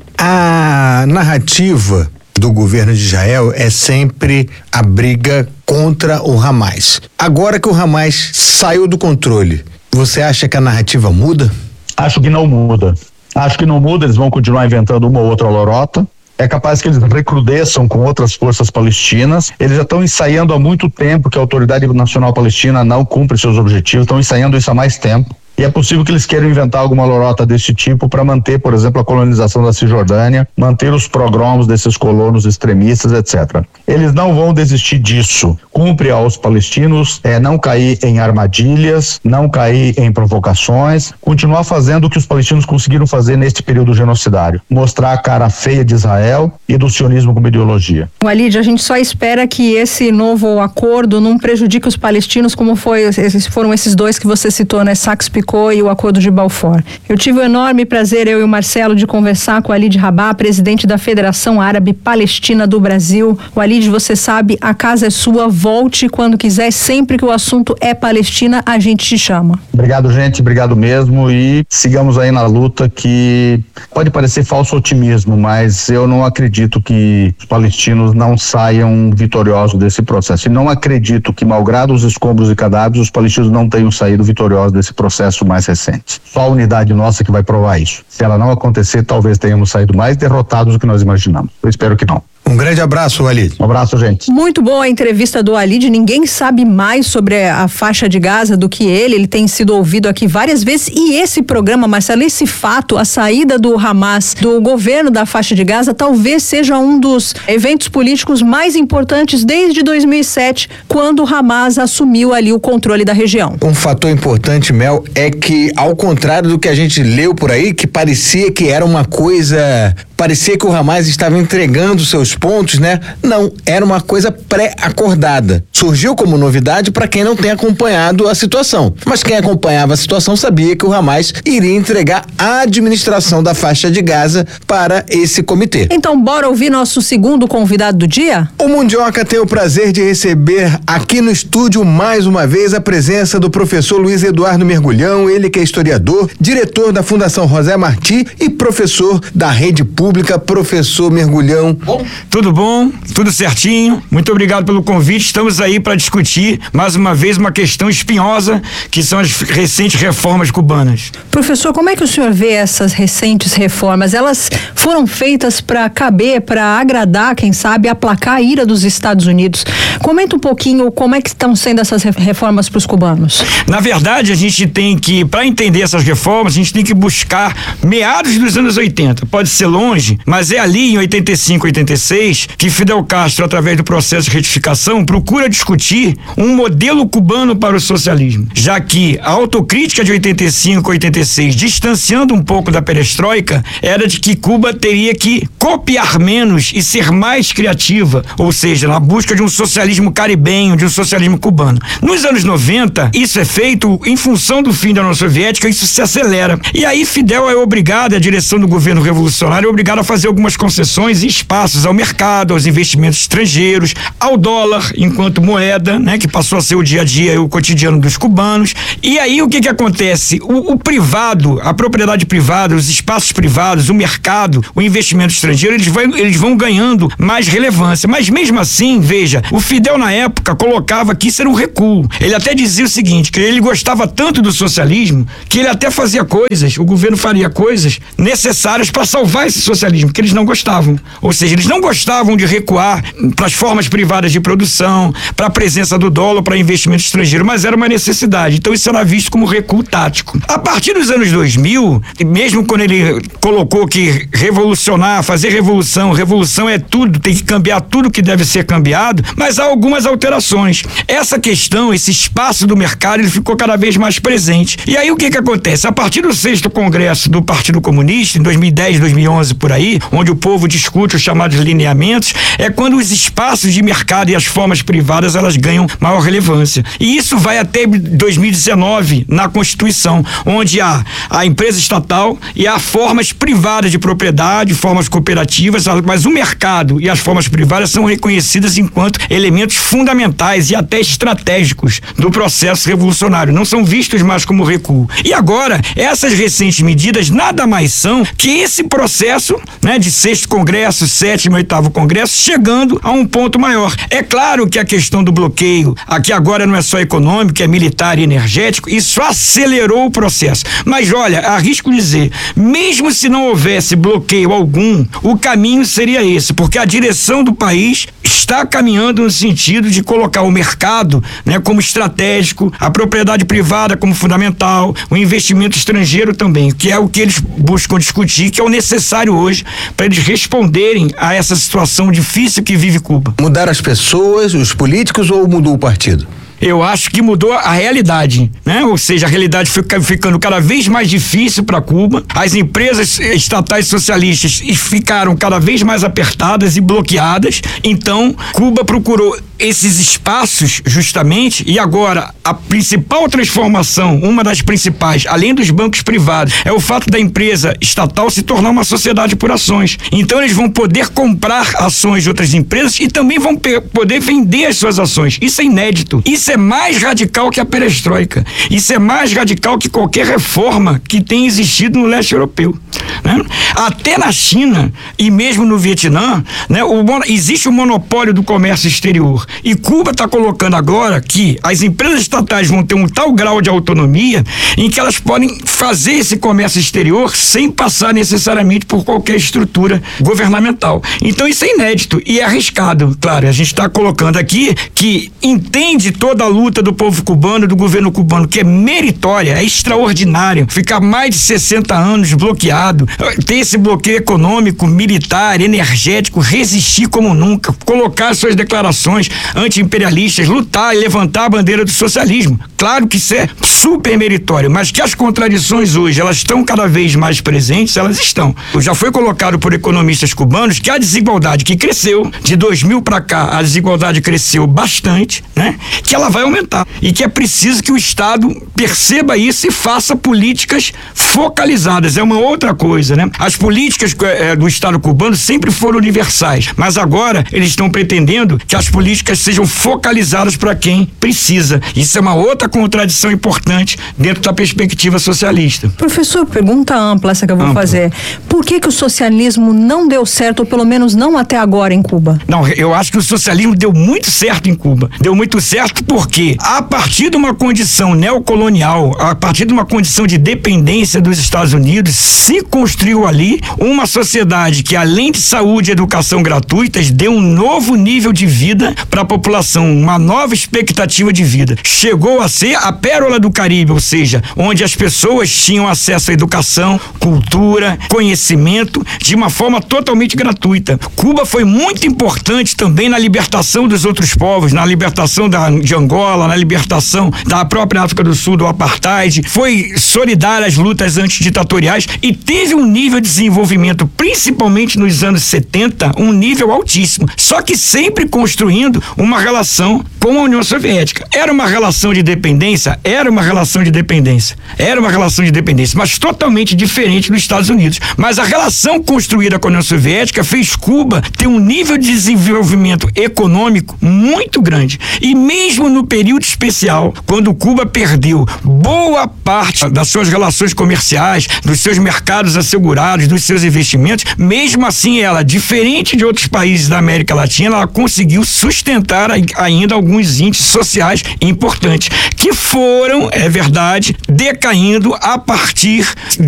a narrativa do governo de Israel é sempre a briga contra o Hamas. Agora que o Hamas saiu do controle, você acha que a narrativa muda? Acho que não muda. Acho que não muda, eles vão continuar inventando uma ou outra lorota. É capaz que eles recrudesçam com outras forças palestinas. Eles já estão ensaiando há muito tempo que a Autoridade Nacional Palestina não cumpre seus objetivos, estão ensaiando isso há mais tempo. E é possível que eles queiram inventar alguma lorota desse tipo para manter, por exemplo, a colonização da Cisjordânia, manter os progromos desses colonos extremistas, etcétera. Eles não vão desistir disso. Cumpre aos palestinos é, não cair em armadilhas, não cair em provocações, continuar fazendo o que os palestinos conseguiram fazer neste período genocidário. Mostrar a cara feia de Israel e do sionismo como ideologia. Walid, a gente só espera que esse novo acordo não prejudique os palestinos, como foi, esses, foram esses dois que você citou, né? Sykes-Picot e o Acordo de Balfour. Eu tive o enorme prazer, eu e o Marcelo, de conversar com o Walid Rabah, presidente da Federação Árabe Palestina do Brasil. Walid, você sabe, a casa é sua, volte quando quiser, sempre que o assunto é Palestina, a gente te chama. Obrigado, gente, obrigado mesmo, e sigamos aí na luta, que pode parecer falso otimismo, mas eu não acredito que os palestinos não saiam vitoriosos desse processo, e não acredito que, malgrado os escombros e cadáveres, os palestinos não tenham saído vitoriosos desse processo mais recente. Só a unidade nossa que vai provar isso. Se ela não acontecer, talvez tenhamos saído mais derrotados do que nós imaginamos. Eu espero que não. Um grande abraço, Walid. Um abraço, gente. Muito boa a entrevista do Walid. Ninguém sabe mais sobre a faixa de Gaza do que ele. Ele tem sido ouvido aqui várias vezes. E esse programa, Marcelo, esse fato, a saída do Hamas do governo da faixa de Gaza, talvez seja um dos eventos políticos mais importantes desde dois mil e sete, quando o Hamas assumiu ali o controle da região. Um fator importante, Mel, é que, ao contrário do que a gente leu por aí, que parecia que era uma coisa... Parecia que o Hamas estava entregando seus pontos, né? Não, era uma coisa pré-acordada. Surgiu como novidade para quem não tem acompanhado a situação. Mas quem acompanhava a situação sabia que o Hamas iria entregar a administração da faixa de Gaza para esse comitê. Então, bora ouvir nosso segundo convidado do dia? O Mundioca tem o prazer de receber aqui no estúdio mais uma vez a presença do professor Luiz Eduardo Mergulhão, ele que é historiador, diretor da Fundação José Martí e professor da Rede Pública República, professor Mergulhão. Bom, tudo bom, tudo certinho. Muito obrigado pelo convite. Estamos aí para discutir mais uma vez uma questão espinhosa, que são as recentes reformas cubanas. Professor, como é que o senhor vê essas recentes reformas? Elas foram feitas para caber, para agradar, quem sabe, aplacar a ira dos Estados Unidos. Comenta um pouquinho como é que estão sendo essas reformas para os cubanos. Na verdade, a gente tem que, para entender essas reformas, a gente tem que buscar meados dos anos oitenta. Pode ser longe, mas é ali em oitenta e cinco, oitenta e seis que Fidel Castro, através do processo de retificação, procura discutir um modelo cubano para o socialismo, já que a autocrítica de oitenta e cinco, oitenta e seis, distanciando um pouco da perestroika, era de que Cuba teria que copiar menos e ser mais criativa, ou seja, na busca de um socialismo caribenho, de um socialismo cubano. Nos anos noventa, isso é feito em função do fim da União Soviética, isso se acelera. E aí Fidel é obrigado, a direção do governo revolucionário é obrigada a fazer algumas concessões e espaços ao mercado, aos investimentos estrangeiros, ao dólar enquanto moeda, né, que passou a ser o dia a dia e o cotidiano dos cubanos. E aí o que que acontece? O, o privado, a propriedade privada, os espaços privados, o mercado, o investimento estrangeiro, eles vão, eles vão ganhando mais relevância. Mas mesmo assim, veja, o Fidel na época colocava que isso era um recuo. Ele até dizia o seguinte, que ele gostava tanto do socialismo, que ele até fazia coisas, o governo faria coisas necessárias para salvar esse socialismo, que eles não gostavam. Ou seja, eles não gostavam de recuar para as formas privadas de produção, para a presença do dólar, para investimento estrangeiro, mas era uma necessidade. Então isso era visto como recuo tático. A partir dos anos dois mil, mesmo quando ele colocou que revolucionar, fazer revolução, revolução é tudo, tem que cambiar tudo que deve ser cambiado, mas há algumas alterações. Essa questão, esse espaço do mercado, ele ficou cada vez mais presente. E aí o que que acontece? A partir do sexto congresso do Partido Comunista, em dois mil e dez, dois mil e onze, por aí, onde o povo discute os chamados lineamentos, é quando os espaços de mercado e as formas privadas, elas ganham maior relevância. E isso vai até dois mil e dezenove, na Constituição, onde há a empresa estatal e há formas privadas de propriedade, formas cooperativas, mas o mercado e as formas privadas são reconhecidas enquanto elementos fundamentais e até estratégicos do processo revolucionário, não são vistos mais como recuo. E agora, essas recentes medidas nada mais são que esse processo, né, de sexto congresso, sétimo e oitavo congresso, chegando a um ponto maior. É claro que a questão do bloqueio, aqui agora não é só econômico, é militar e energético, isso acelerou o processo. Mas olha, arrisco dizer, mesmo se não houvesse bloqueio algum, o caminho seria esse, porque a direção do país está caminhando no sentido de colocar o mercado, né, como estratégico, a propriedade privada como fundamental, o investimento estrangeiro também, que é o que eles buscam discutir, que é o necessário hoje para eles responderem a essa situação difícil que vive Cuba. Mudaram as pessoas, os políticos, ou mudou o partido? Eu acho que mudou a realidade, né? Ou seja, a realidade fica ficando cada vez mais difícil para Cuba. As empresas estatais socialistas ficaram cada vez mais apertadas e bloqueadas. Então, Cuba procurou esses espaços justamente, e agora a principal transformação, uma das principais, além dos bancos privados, é o fato da empresa estatal se tornar uma sociedade por ações. Então eles vão poder comprar ações de outras empresas e também vão poder vender as suas ações. Isso é inédito. Isso é mais radical que a perestroika. Isso é mais radical que qualquer reforma que tenha existido no leste europeu, né? Até na China e mesmo no Vietnã, né, o, existe o monopólio do comércio exterior. E Cuba está colocando agora que as empresas estatais vão ter um tal grau de autonomia em que elas podem fazer esse comércio exterior sem passar necessariamente por qualquer estrutura governamental. Então isso é inédito e é arriscado. Claro, a gente está colocando aqui que entende toda a luta do povo cubano, do governo cubano, que é meritória, é extraordinário. Ficar mais de sessenta anos bloqueado, ter esse bloqueio econômico, militar, energético, resistir como nunca, colocar suas declarações anti-imperialistas, lutar e levantar a bandeira do socialismo. Claro que isso é super meritório, mas que as contradições hoje, elas estão cada vez mais presentes, elas estão. Já foi colocado por economistas cubanos que a desigualdade que cresceu, de dois mil para cá, a desigualdade cresceu bastante, né? Que ela vai aumentar e que é preciso que o Estado perceba isso e faça políticas focalizadas. É uma outra coisa. coisa, né? As políticas é, do Estado cubano sempre foram universais, mas agora eles estão pretendendo que as políticas sejam focalizadas para quem precisa. Isso é uma outra contradição importante dentro da perspectiva socialista. Professor, pergunta ampla essa que eu vou Ampla. fazer. Por que que o socialismo não deu certo, ou pelo menos não até agora em Cuba? Não, eu acho que o socialismo deu muito certo em Cuba. Deu muito certo porque, a partir de uma condição neocolonial, a partir de uma condição de dependência dos Estados Unidos, se construiu ali uma sociedade que, além de saúde e educação gratuitas, deu um novo nível de vida para a população, uma nova expectativa de vida. Chegou a ser a pérola do Caribe, ou seja, onde as pessoas tinham acesso à educação, cultura, conhecimento, de uma forma totalmente gratuita. Cuba foi muito importante também na libertação dos outros povos, na libertação da, de Angola, na libertação da própria África do Sul, do apartheid, foi solidária às lutas antiditatoriais e teve um nível de desenvolvimento, principalmente nos anos setenta, um nível altíssimo, só que sempre construindo uma relação com a União Soviética. Era uma relação de dependência? Era uma relação de dependência. Era uma relação de dependência, mas totalmente diferente dos Estados Unidos. Mas a relação construída com a União Soviética fez Cuba ter um nível de desenvolvimento econômico muito grande. E mesmo no período especial, quando Cuba perdeu boa parte das suas relações comerciais, dos seus mercados assegurados, dos seus investimentos, mesmo assim ela, diferente de outros países da América Latina, ela conseguiu sustentar ainda alguns índices sociais importantes, que foram, é verdade, decaindo a partir